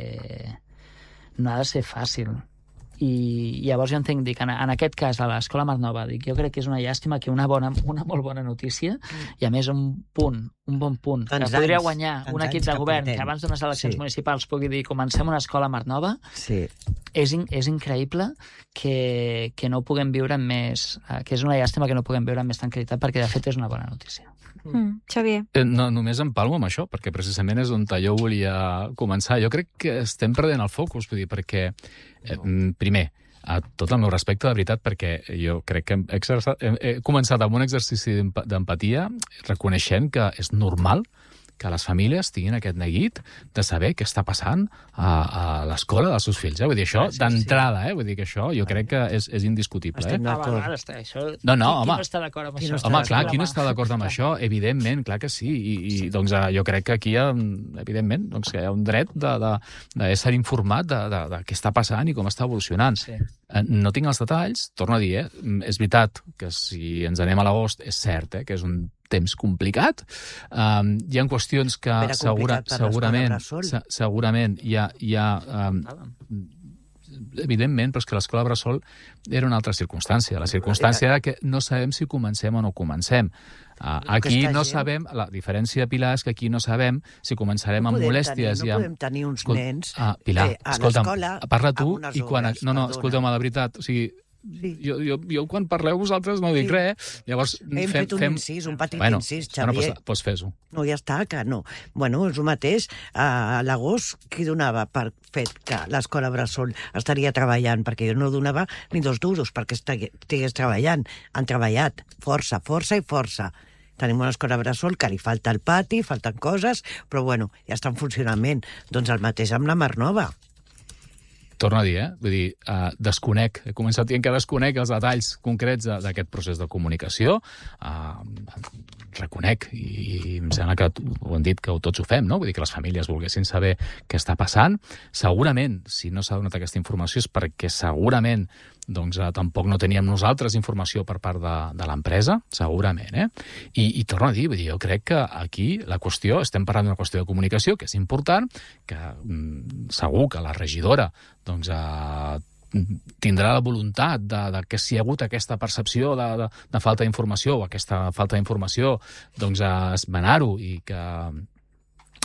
de ser fàcil. I llavors jo entenc, dic, en aquest cas, a l'escola Mar Nova, dic, jo crec que és una llàstima que una molt bona notícia, i a més un bon punt, que podria guanyar un equip de govern que abans d'unes eleccions municipals pugui dir, comencem una escola Mar Nova, és increïble que no ho puguem viure amb més... que és una llàstima que no ho puguem viure amb més tranquil·litat, perquè de fet és una bona notícia. Xavier. No, només empalmo amb això, perquè precisament és on jo volia començar. Jo crec que estem perdent el focus, vull dir, perquè, primer, a tot el meu respecte, de veritat, perquè jo crec que he començat amb un exercici d'empatia, reconeixent que és normal que les famílies tinguin aquest neguit de saber què està passant a l'escola dels seus fills. Vull dir, això d'entrada, vull dir que això jo crec que és indiscutible. Estem d'acord. No, home. Qui no està d'acord amb això? Home, clar, qui no està d'acord amb això? Evidentment, clar que sí. I doncs jo crec que aquí, evidentment, doncs, que hi ha un dret d'ésser informat de què està passant i com està evolucionant. No tinc els detalls, torno a dir, és veritat que si ens anem a l'agost és cert que és un temps complicat. Hi ha qüestions que segurament hi ha evidentment, però és que l'escola Bressol era una altra circumstància. La circumstància era que no sabem si comencem o no comencem. Aquí no sabem, la diferència, Pilar, és que aquí no sabem si començarem amb molèsties. No podem tenir uns nens Pilar, escolta'm, parla tu i quan... No, escolta'm, de veritat, o sigui, jo quan parleu vosaltres no dic res, llavors hem fet un incís, un petit incís, Xavier. Doncs fes-ho. No, ja està, que no. Bueno, és el mateix. A l'agost, qui donava per fet que l'escola Bressol estaria treballant? Perquè jo no donava ni 2 duros perquè estigués treballant. Han treballat força i força. Tenim una escola Bressol que li falta el pati, falten coses, però bueno, ja està en funcionament. Doncs el mateix amb la Mar Nova. Torno a dir, vull dir, desconec, he començat dient que desconec els detalls concrets d'aquest procés de comunicació, reconec, i em sembla que ho han dit que tots ho fem, no? Vull dir que les famílies volguessin saber què està passant. Segurament, si no s'ha donat aquesta informació és perquè segurament doncs tampoc no teníem nosaltres informació per part de l'empresa, segurament, I torno a dir, vull dir, jo crec que aquí la qüestió, estem parlant d'una qüestió de comunicació que és important, que segur que la regidora doncs tindrà la voluntat de que si hi ha hagut aquesta percepció de falta d'informació o aquesta falta d'informació, doncs esmenar-ho i que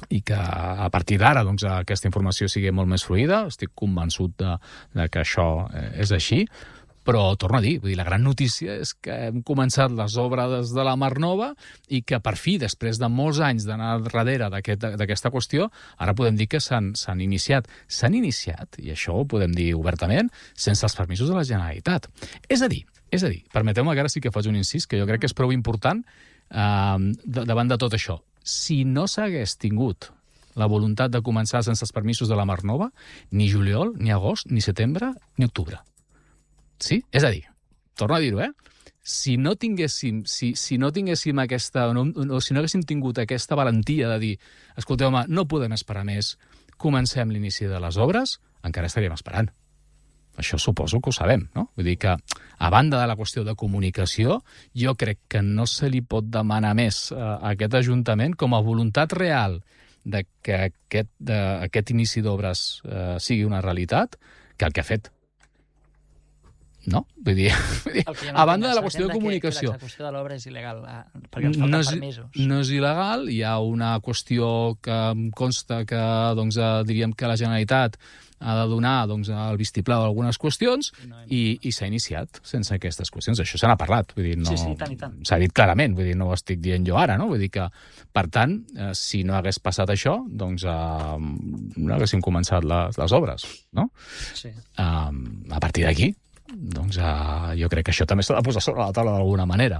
i que a partir d'ara doncs, aquesta informació sigui molt més fluida. Estic convençut de que això és així, però torno a dir, la gran notícia és que hem començat les obres de la Mar Nova i que per fi, després de molts anys d'anar darrere d'aquesta qüestió, ara podem dir que s'han iniciat. S'han iniciat, i això ho podem dir obertament, sense els permisos de la Generalitat. És a dir, permeteu-me que ara sí que faig un incís, que jo crec que és prou important davant de tot això. Si no s'hagués tingut la voluntat de començar sense els permisos de la Mar Nova, ni juliol, ni agost, ni setembre, ni octubre. Sí? És a dir, torno a dir-ho, si no tinguéssim aquesta, o si no haguéssim tingut aquesta valentia de dir, escolteu, home, no podem esperar més, comencem l'inici de les obres, encara estaríem esperant. Això suposo que ho sabem, no? Vull dir que, a banda de la qüestió de comunicació, jo crec que no se li pot demanar més a aquest Ajuntament com a voluntat real de que aquest inici d'obres sigui una realitat que el que ha fet. No? Vull dir, a banda de la qüestió de comunicació. L'execució de l'obra és il·legal, perquè ens falten permisos. No és il·legal, hi ha una qüestió que em consta que, doncs, diríem que la Generalitat ha de donar el vistiplau a algunes qüestions i s'ha iniciat sense aquestes qüestions. Això se n'ha parlat. Vull dir, sí, tant i tant. S'ha dit clarament, vull dir, no ho estic dient jo ara, no? Vull dir que, per tant, si no hagués passat això, doncs no haguéssim començat les obres, no? Sí. A partir d'aquí, doncs jo crec que això també s'ha de posar sobre la taula d'alguna manera.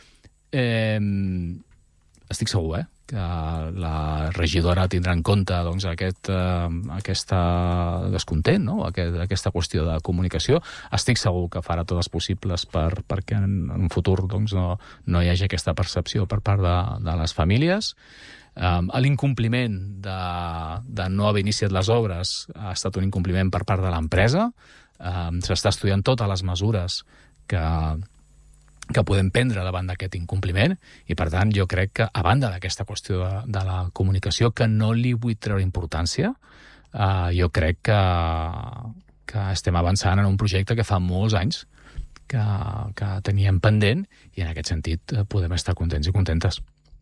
Estic segur, que la regidora tindrà en compte doncs, aquest descontent, no? Aquesta qüestió de comunicació. Estic segur que farà tots els possibles perquè en un futur doncs, no hi hagi aquesta percepció per part de les famílies. L'incompliment de no haver iniciat les obres ha estat un incompliment per part de l'empresa. S'està estudiant totes les mesures que podem prendre davant d'aquest incompliment i, per tant, jo crec que, a banda d'aquesta qüestió de la comunicació, que no li vull treure importància, jo crec que estem avançant en un projecte que fa molts anys que teníem pendent i, en aquest sentit, podem estar contents i contentes.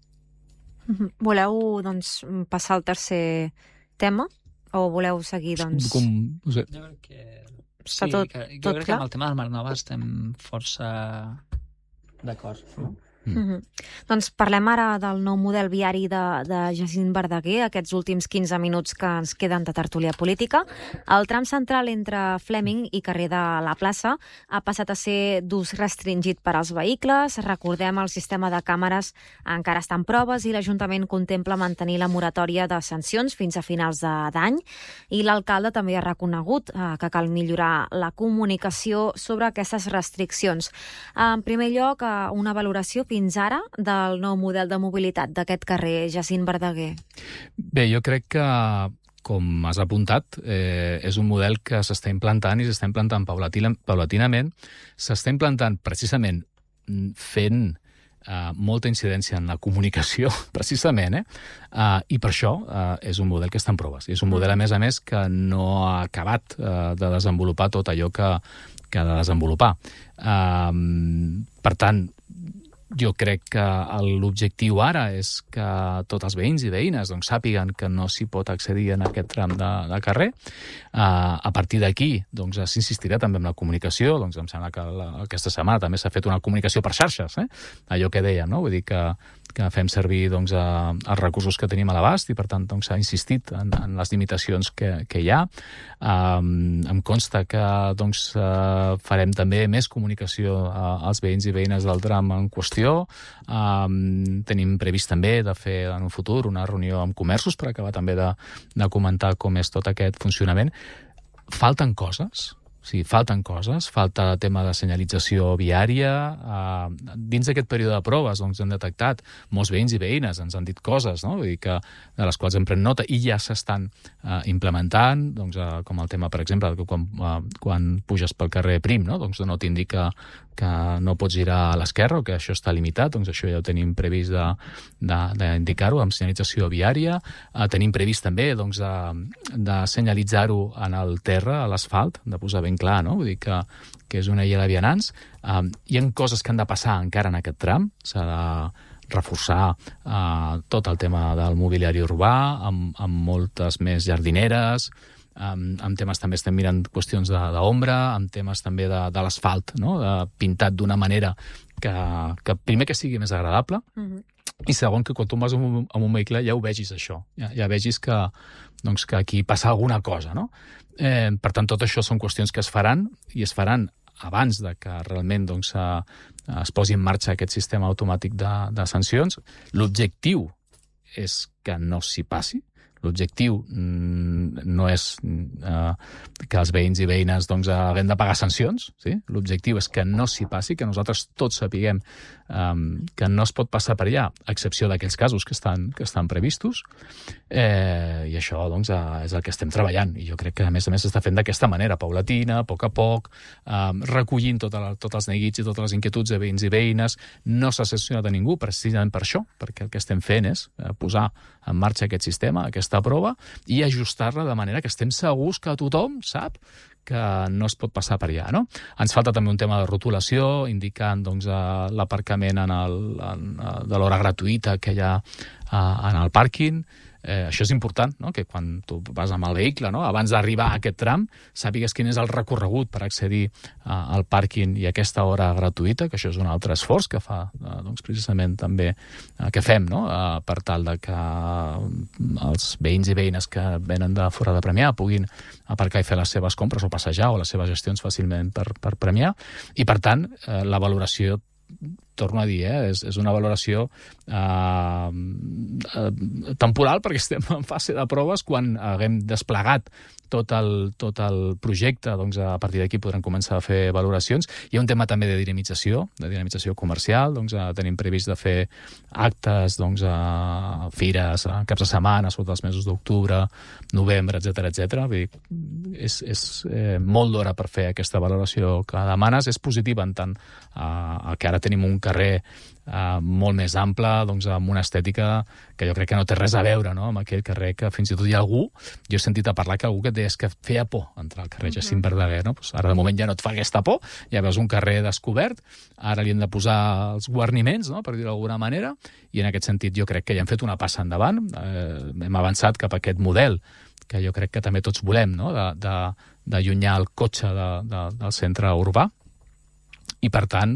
Voleu, doncs, passar al tercer tema? O voleu seguir, doncs... No sé. Jo crec que... Està tot clar? Jo crec que amb el tema del Mar Nova estem força d'acord, no? Doncs parlem ara del nou model viari de Jacint Verdaguer, aquests últims 15 minuts que ens queden de tertúlia política. El tram central entre Fleming i carrer de la Plaça ha passat a ser d'ús restringit per als vehicles. Recordem, el sistema de càmeres encara està en proves i l'Ajuntament contempla mantenir la moratòria de sancions fins a finals d'any. I l'alcalde també ha reconegut que cal millorar la comunicació sobre aquestes restriccions. En primer lloc, una valoració fins ara del nou model de mobilitat d'aquest carrer Jacint Verdaguer? Bé, jo crec que, com has apuntat, és un model que s'està implantant i s'està implantant paulatinament. S'està implantant precisament fent molta incidència en la comunicació, precisament, i per això és un model que està en proves. I és un model, a més, que no ha acabat de desenvolupar tot allò que ha de desenvolupar. Per tant, jo crec que l'objectiu ara és que tots els veïns i veïnes doncs, sàpiguen que no s'hi pot accedir en aquest tram de carrer. A partir d'aquí doncs, s'insistirà també en la comunicació. Doncs, em sembla que aquesta setmana també s'ha fet una comunicació per xarxes, allò que dèiem, no? Vull dir que fem servir doncs, els recursos que tenim a l'abast i, per tant, doncs, s'ha insistit en les limitacions que hi ha. Em consta que doncs, farem també més comunicació als veïns i veïnes del tram en qüestió. Tenim previst també de fer en un futur una reunió amb comerços per acabar també de comentar com és tot aquest funcionament. Falten coses. Sí, falten coses, falta tema de senyalització viària. Dins d'aquest període de proves doncs, hem detectat molts veïns i veïnes, ens han dit coses, no? Vull dir que, de les quals hem pres nota i ja s'estan implementant, doncs, com el tema, per exemple, que quan puges pel carrer Prim, no? Doncs no t'indica que no pots girar a l'esquerra o que això està limitat, doncs això ja ho tenim previst d'indicar-ho amb senyalització viària. Tenim previst també doncs, de senyalitzar-ho en el terra, a l'asfalt, de posar ben clar, no? Vull dir que és una illa de vianants. Hi ha coses que han de passar encara en aquest tram, s'ha reforçar tot el tema del mobiliari urbà, amb moltes més jardineres, amb temes també estem mirant qüestions d'ombra, amb temes també de l'asfalt, no? Pintat d'una manera que primer que sigui més agradable, i segon que quan tu vas amb un vehicle ja ho vegis això, ja vegis que aquí passa alguna cosa, no? Per tant, tot això són qüestions que es faran, i es faran abans de que realment es posi en marxa aquest sistema automàtic de sancions. L'objectiu és que no s'hi passi. L'objectiu no és que els veïns i veïnes haguem de pagar sancions. Sí? L'objectiu és que no s'hi passi, que nosaltres tots sapiguem que no es pot passar per allà, a excepció d'aquells casos que estan previstos. I això és el que estem treballant. I jo crec que, a més s'està fent d'aquesta manera, paulatina, a poc, recollint tots els neguits i totes les inquietuds de veïns i veïnes. No s'ha sancionat a ningú precisament per això, perquè el que estem fent és posar en marxa aquest sistema, aquesta prova, i ajustar-la de manera que estem segurs que tothom sap que no es pot passar per allà, no? Ens falta també un tema de rotulació, indicant l'aparcament de l'hora gratuïta que hi ha en el pàrquing. Això és important, no? Que quan tu vas amb el vehicle, no? Abans d'arribar a aquest tram, sàpigues quin és el recorregut per accedir al pàrquing i a aquesta hora gratuïta, que això és un altre esforç que fa precisament també que fem, no? Per tal de que els veïns i veïnes que venen de fora de Premià puguin aparcar i fer les seves compres o passejar o les seves gestions fàcilment per Premià. I per tant, la valoració, torno a dir, és una valoració temporal, perquè estem en fase de proves. Quan haguem desplegat tot el projecte, a partir d'aquí podrem començar a fer valoracions. Hi ha un tema també de dinamització comercial. Tenim previst de fer actes, fires, caps de setmana, sota els mesos d'octubre, novembre, etc. És molt d'hora per fer aquesta valoració que demanes. És positiva en tant que ara tenim un carrer molt més ample, amb una estètica que jo crec que no té res a veure, no? Amb aquell carrer que fins i tot hi ha algú, jo he sentit a parlar que algú que deia que feia por entrar al carrer Jacint Verdaguer, no? Ara de moment ja no et fa aquesta por, ja veus un carrer descobert, ara li hem de posar els guarniments, no? Per dir-ho d'alguna manera, i en aquest sentit jo crec que ja hem fet una passa endavant, hem avançat cap a aquest model que jo crec que també tots volem, no? D'allunyar el cotxe del centre urbà. I, per tant,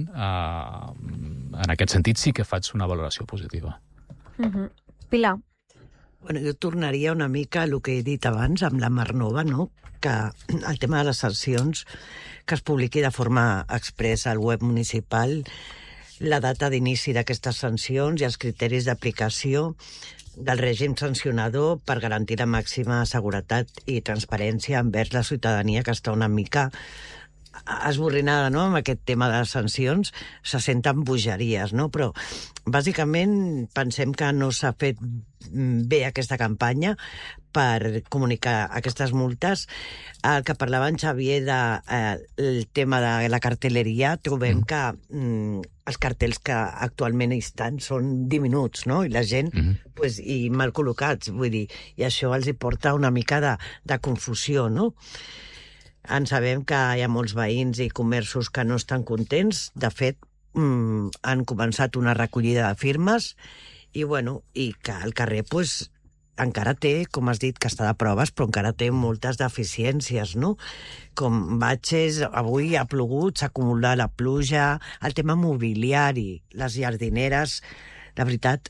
en aquest sentit sí que faig una valoració positiva. Pilar. Bueno, jo tornaria una mica a el que he dit abans amb la Mar Nova, no? Que el tema de les sancions, que es publiqui de forma expressa al web municipal la data d'inici d'aquestes sancions i els criteris d'aplicació del règim sancionador per garantir la màxima seguretat i transparència envers la ciutadania, que està una mica esborrinada, no?, amb aquest tema de les sancions. Se senten bogeries, no? Però bàsicament pensem que no s'ha fet bé aquesta campanya per comunicar aquestes multes. El que parlava en Xavier del tema de la cartelleria, trobem que els cartells que actualment estan són diminuts, no? I la gent, i mal col·locats, vull dir, i això els hi porta una mica de confusió, no? En sabem que hi ha molts veïns i comerços que no estan contents. De fet, han començat una recollida de firmes i que el carrer encara té, com has dit, que està de proves, però encara té moltes deficiències, no? Com batxes, avui ha plogut, s'ha acumulat la pluja, el tema mobiliari, les jardineres, la veritat,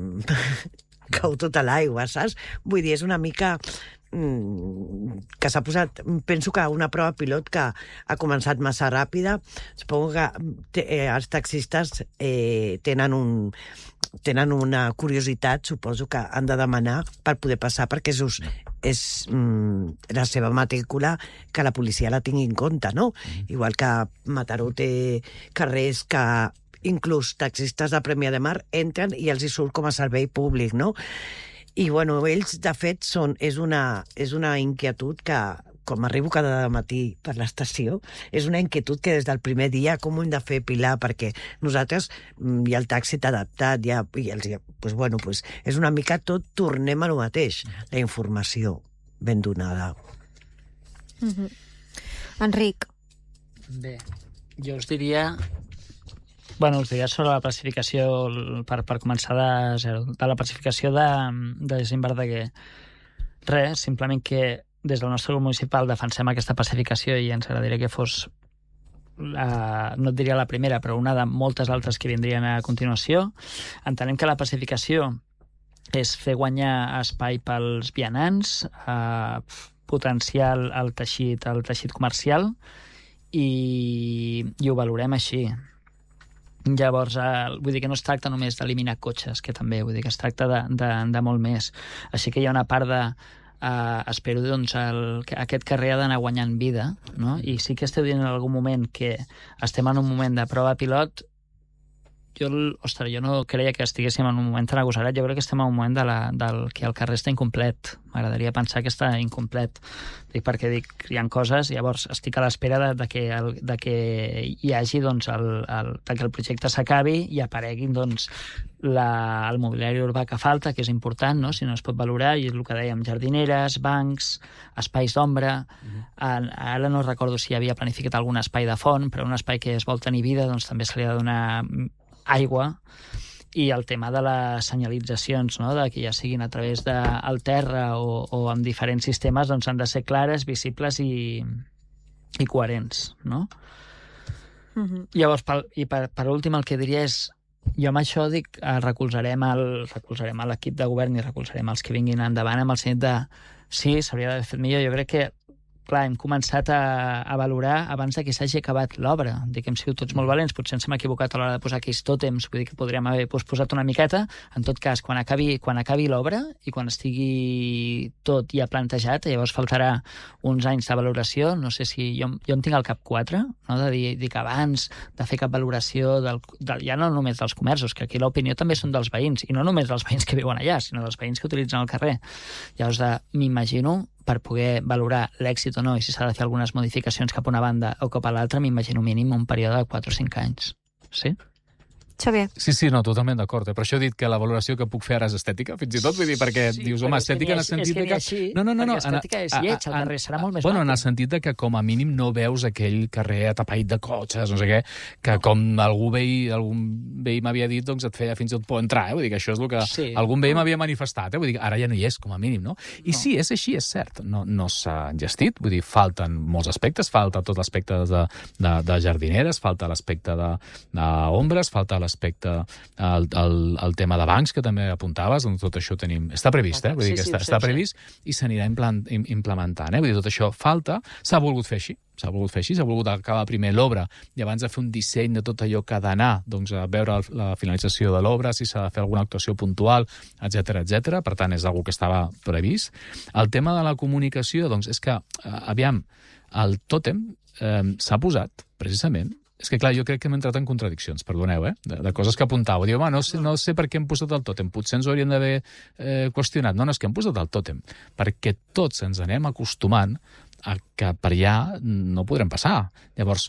cau tota l'aigua, saps? Vull dir, és una mica que s'ha posat, penso que una prova pilot que ha començat massa ràpida. Suposo que els taxistes tenen una curiositat, suposo que han de demanar per poder passar, perquè és la seva matrícula, que la policia la tingui en compte, no? Igual que Mataró té carrers que inclús taxistes de Premià de Mar entren i els hi surt com a servei públic, no? I, ells, de fet, és una inquietud que, com arribo cada matí per l'estació, és una inquietud que des del primer dia, com ho hem de fer, Pilar, perquè nosaltres, ja el taxi t'ha adaptat, és una mica tot, tornem a lo mateix, la informació ben donada. Enric. Bé, jo us diria Bueno, us diré sobre la classificació, per començar de zero, de la classificació de Jacint Verdaguer. Res, simplement que des del nostre grup municipal defensem aquesta classificació i ens agradaria que fos, no et diria la primera, però una de moltes altres que vindrien a continuació. Entenem que la classificació és fer guanyar espai pels vianants, potenciar el teixit comercial i ho valorem així. Llavors, vull dir que no es tracta només d'eliminar cotxes, que també, vull dir que es tracta de molt més. Així que hi ha una part de... espero, doncs, que aquest carrer ha d'anar guanyant vida, no? I sí que esteu dient en algun moment que estem en un moment de prova pilot. Jo no creia que estiguéssim en un moment tan agosarat. Jo crec que estem en un moment del que el carrer està incomplet. M'agradaria pensar que està incomplet. Dic perquè hi ha coses, llavors estic a l'espera de que hi hagi, doncs, que el projecte s'acabi i apareguin, doncs, el mobiliari urbà que falta, que és important, no? Si no es pot valorar, i és el que dèiem, jardineres, bancs, espais d'ombra. Ara no recordo si hi havia planificat algun espai de font, però un espai que es vol tenir vida, doncs també se li ha de donar aigua. I el tema de les senyalitzacions, no? De que ja siguin a través del terra o amb diferents sistemes, doncs han de ser clares, visibles i coherents, no? Llavors, per últim, el que diria és, jo amb això dic, recolzarem l'equip de govern i recolzarem els que vinguin endavant amb el sentit de sí, s'hauria d'haver fet millor. Jo crec que, clar, hem començat a valorar abans que s'hagi acabat l'obra. Dic que hem sigut tots molt valents, potser ens hem equivocat a l'hora de posar aquells tòtems, vull dir que podríem haver posat una miqueta. En tot cas, quan acabi l'obra i quan estigui tot ja plantejat, llavors faltarà uns anys de valoració. No sé si... Jo en tinc al cap 4, no? De dir que abans de fer cap valoració ja no només dels comerços, que aquí l'opinió també són dels veïns, i no només dels veïns que viuen allà, sinó dels veïns que utilitzen el carrer. Llavors, m'imagino, per poder valorar l'èxit o no, i si s'ha de fer algunes modificacions cap a una banda o cap a l'altra, m'imagino mínim un període de 4 o 5 anys. Sí? Xavier. Sí, no, totalment d'acord. Per això he dit que la valoració que puc fer ara és estètica, fins i tot, vull dir, perquè dius, home, estètica en el sentit de que... No, perquè estètica és lleig, el carrer serà molt més maco. Bueno, en el sentit de que com a mínim no veus aquell carrer atapeït de cotxes, no sé què, que com algun veí m'havia dit, doncs et feia fins i tot por entrar, vull dir que això és el que algun veí m'havia manifestat, vull dir que ara ja no hi és, com a mínim, no? I sí, és així, és cert, no s'ha engestit, vull dir, falten molts aspectes, falta tot l'aspecte de jardineres, falta l'aspecte d'ombres, falta l'aspecte, el tema de bancs, que també apuntaves, doncs tot això està previst, vull dir que està previst i s'anirà implementant, vull dir, tot això falta, s'ha volgut fer així, s'ha volgut acabar primer l'obra i abans de fer un disseny de tot allò que ha d'anar, doncs a veure la finalització de l'obra, si s'ha de fer alguna actuació puntual, etc. Per tant, és una cosa que estava previst. El tema de la comunicació, doncs és que, aviam, el tòtem s'ha posat, precisament. És que, clar, jo crec que hem entrat en contradiccions, perdoneu, de coses que apuntàveu. Diu, home, no sé per què hem posat el tòtem, potser ens ho hauríem d'haver qüestionat. No, és que hem posat el tòtem, perquè tots ens anem acostumant a que per allà no podrem passar. Llavors,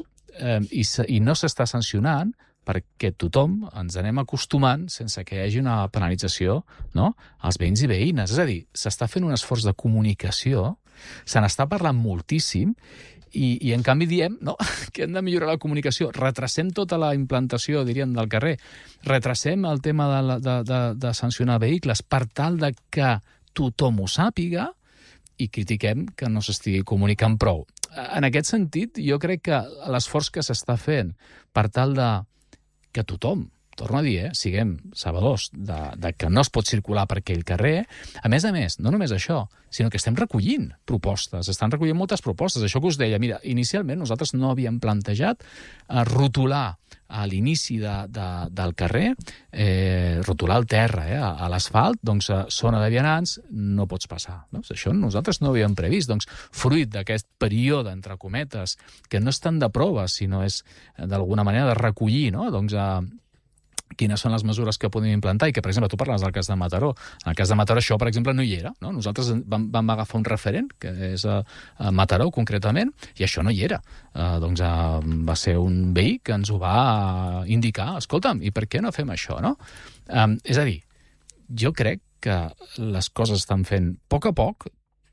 i no s'està sancionant perquè tothom ens anem acostumant sense que hi hagi una penalització, no?, als veïns i veïnes. És a dir, s'està fent un esforç de comunicació, se n'està parlant moltíssim, i en canvi diem, no?, que hem de millorar la comunicació. Retrasem tota la implantació, diríem, del carrer. Retrasem el tema de sancionar vehicles per tal de que tothom ho sàpiga i critiquem que no s'estigui comunicant prou. En aquest sentit, jo crec que l'esforç que s'està fent per tal de que tothom, torno a dir, siguem sabedors de que no es pot circular per aquell carrer. A més, no només això, sinó que estem recollint propostes, estan recollint moltes propostes. Això que us deia, mira, inicialment nosaltres no havíem plantejat rotular a l'inici del carrer, rotular el terra, a l'asfalt, doncs zona de vianants, no pots passar. Doncs això nosaltres no ho havíem previst. Doncs fruit d'aquest període, entre cometes, que no és tant de prova, sinó és d'alguna manera de recollir, no?, doncs quines són les mesures que podem implantar i que, per exemple, tu parlaves del cas de Mataró. En el cas de Mataró això, per exemple, no hi era, no? Nosaltres vam agafar un referent, que és Mataró, concretament, i això no hi era. Doncs va ser un veí que ens ho va indicar. Escolta'm, i per què no fem això, no? És a dir, jo crec que les coses estan fent a poc,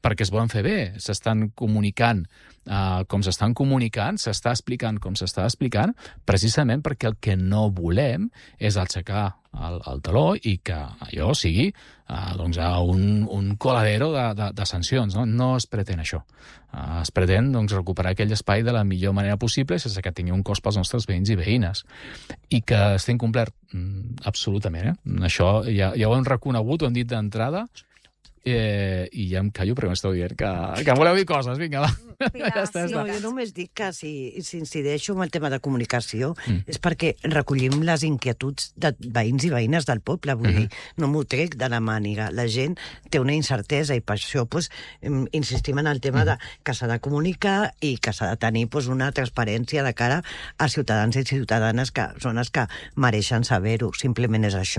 perquè es volen fer bé, s'estan comunicant com s'estan comunicant, s'està explicant com s'està explicant, precisament perquè el que no volem és aixecar el taló i que allò sigui un coladero de sancions. No es pretén això. Es pretén recuperar aquell espai de la millor manera possible sense que tingui un cost pels nostres veïns i veïnes. I que estem complert absolutament. Això ja ho hem reconegut, ho hem dit d'entrada, i ja em callo perquè m'esteu dient que voleu dir coses. Vinga, va. Ja està. No, jo només dic que si incideixo en el tema de comunicació és perquè recollim les inquietuds de veïns i veïnes del poble. Vull dir, no m'ho trec de la màniga. La gent té una incertesa i per això insistim en el tema de que s'ha de comunicar i que s'ha de tenir una transparència de cara a ciutadans i ciutadanes que són els que mereixen saber-ho. Simplement és això.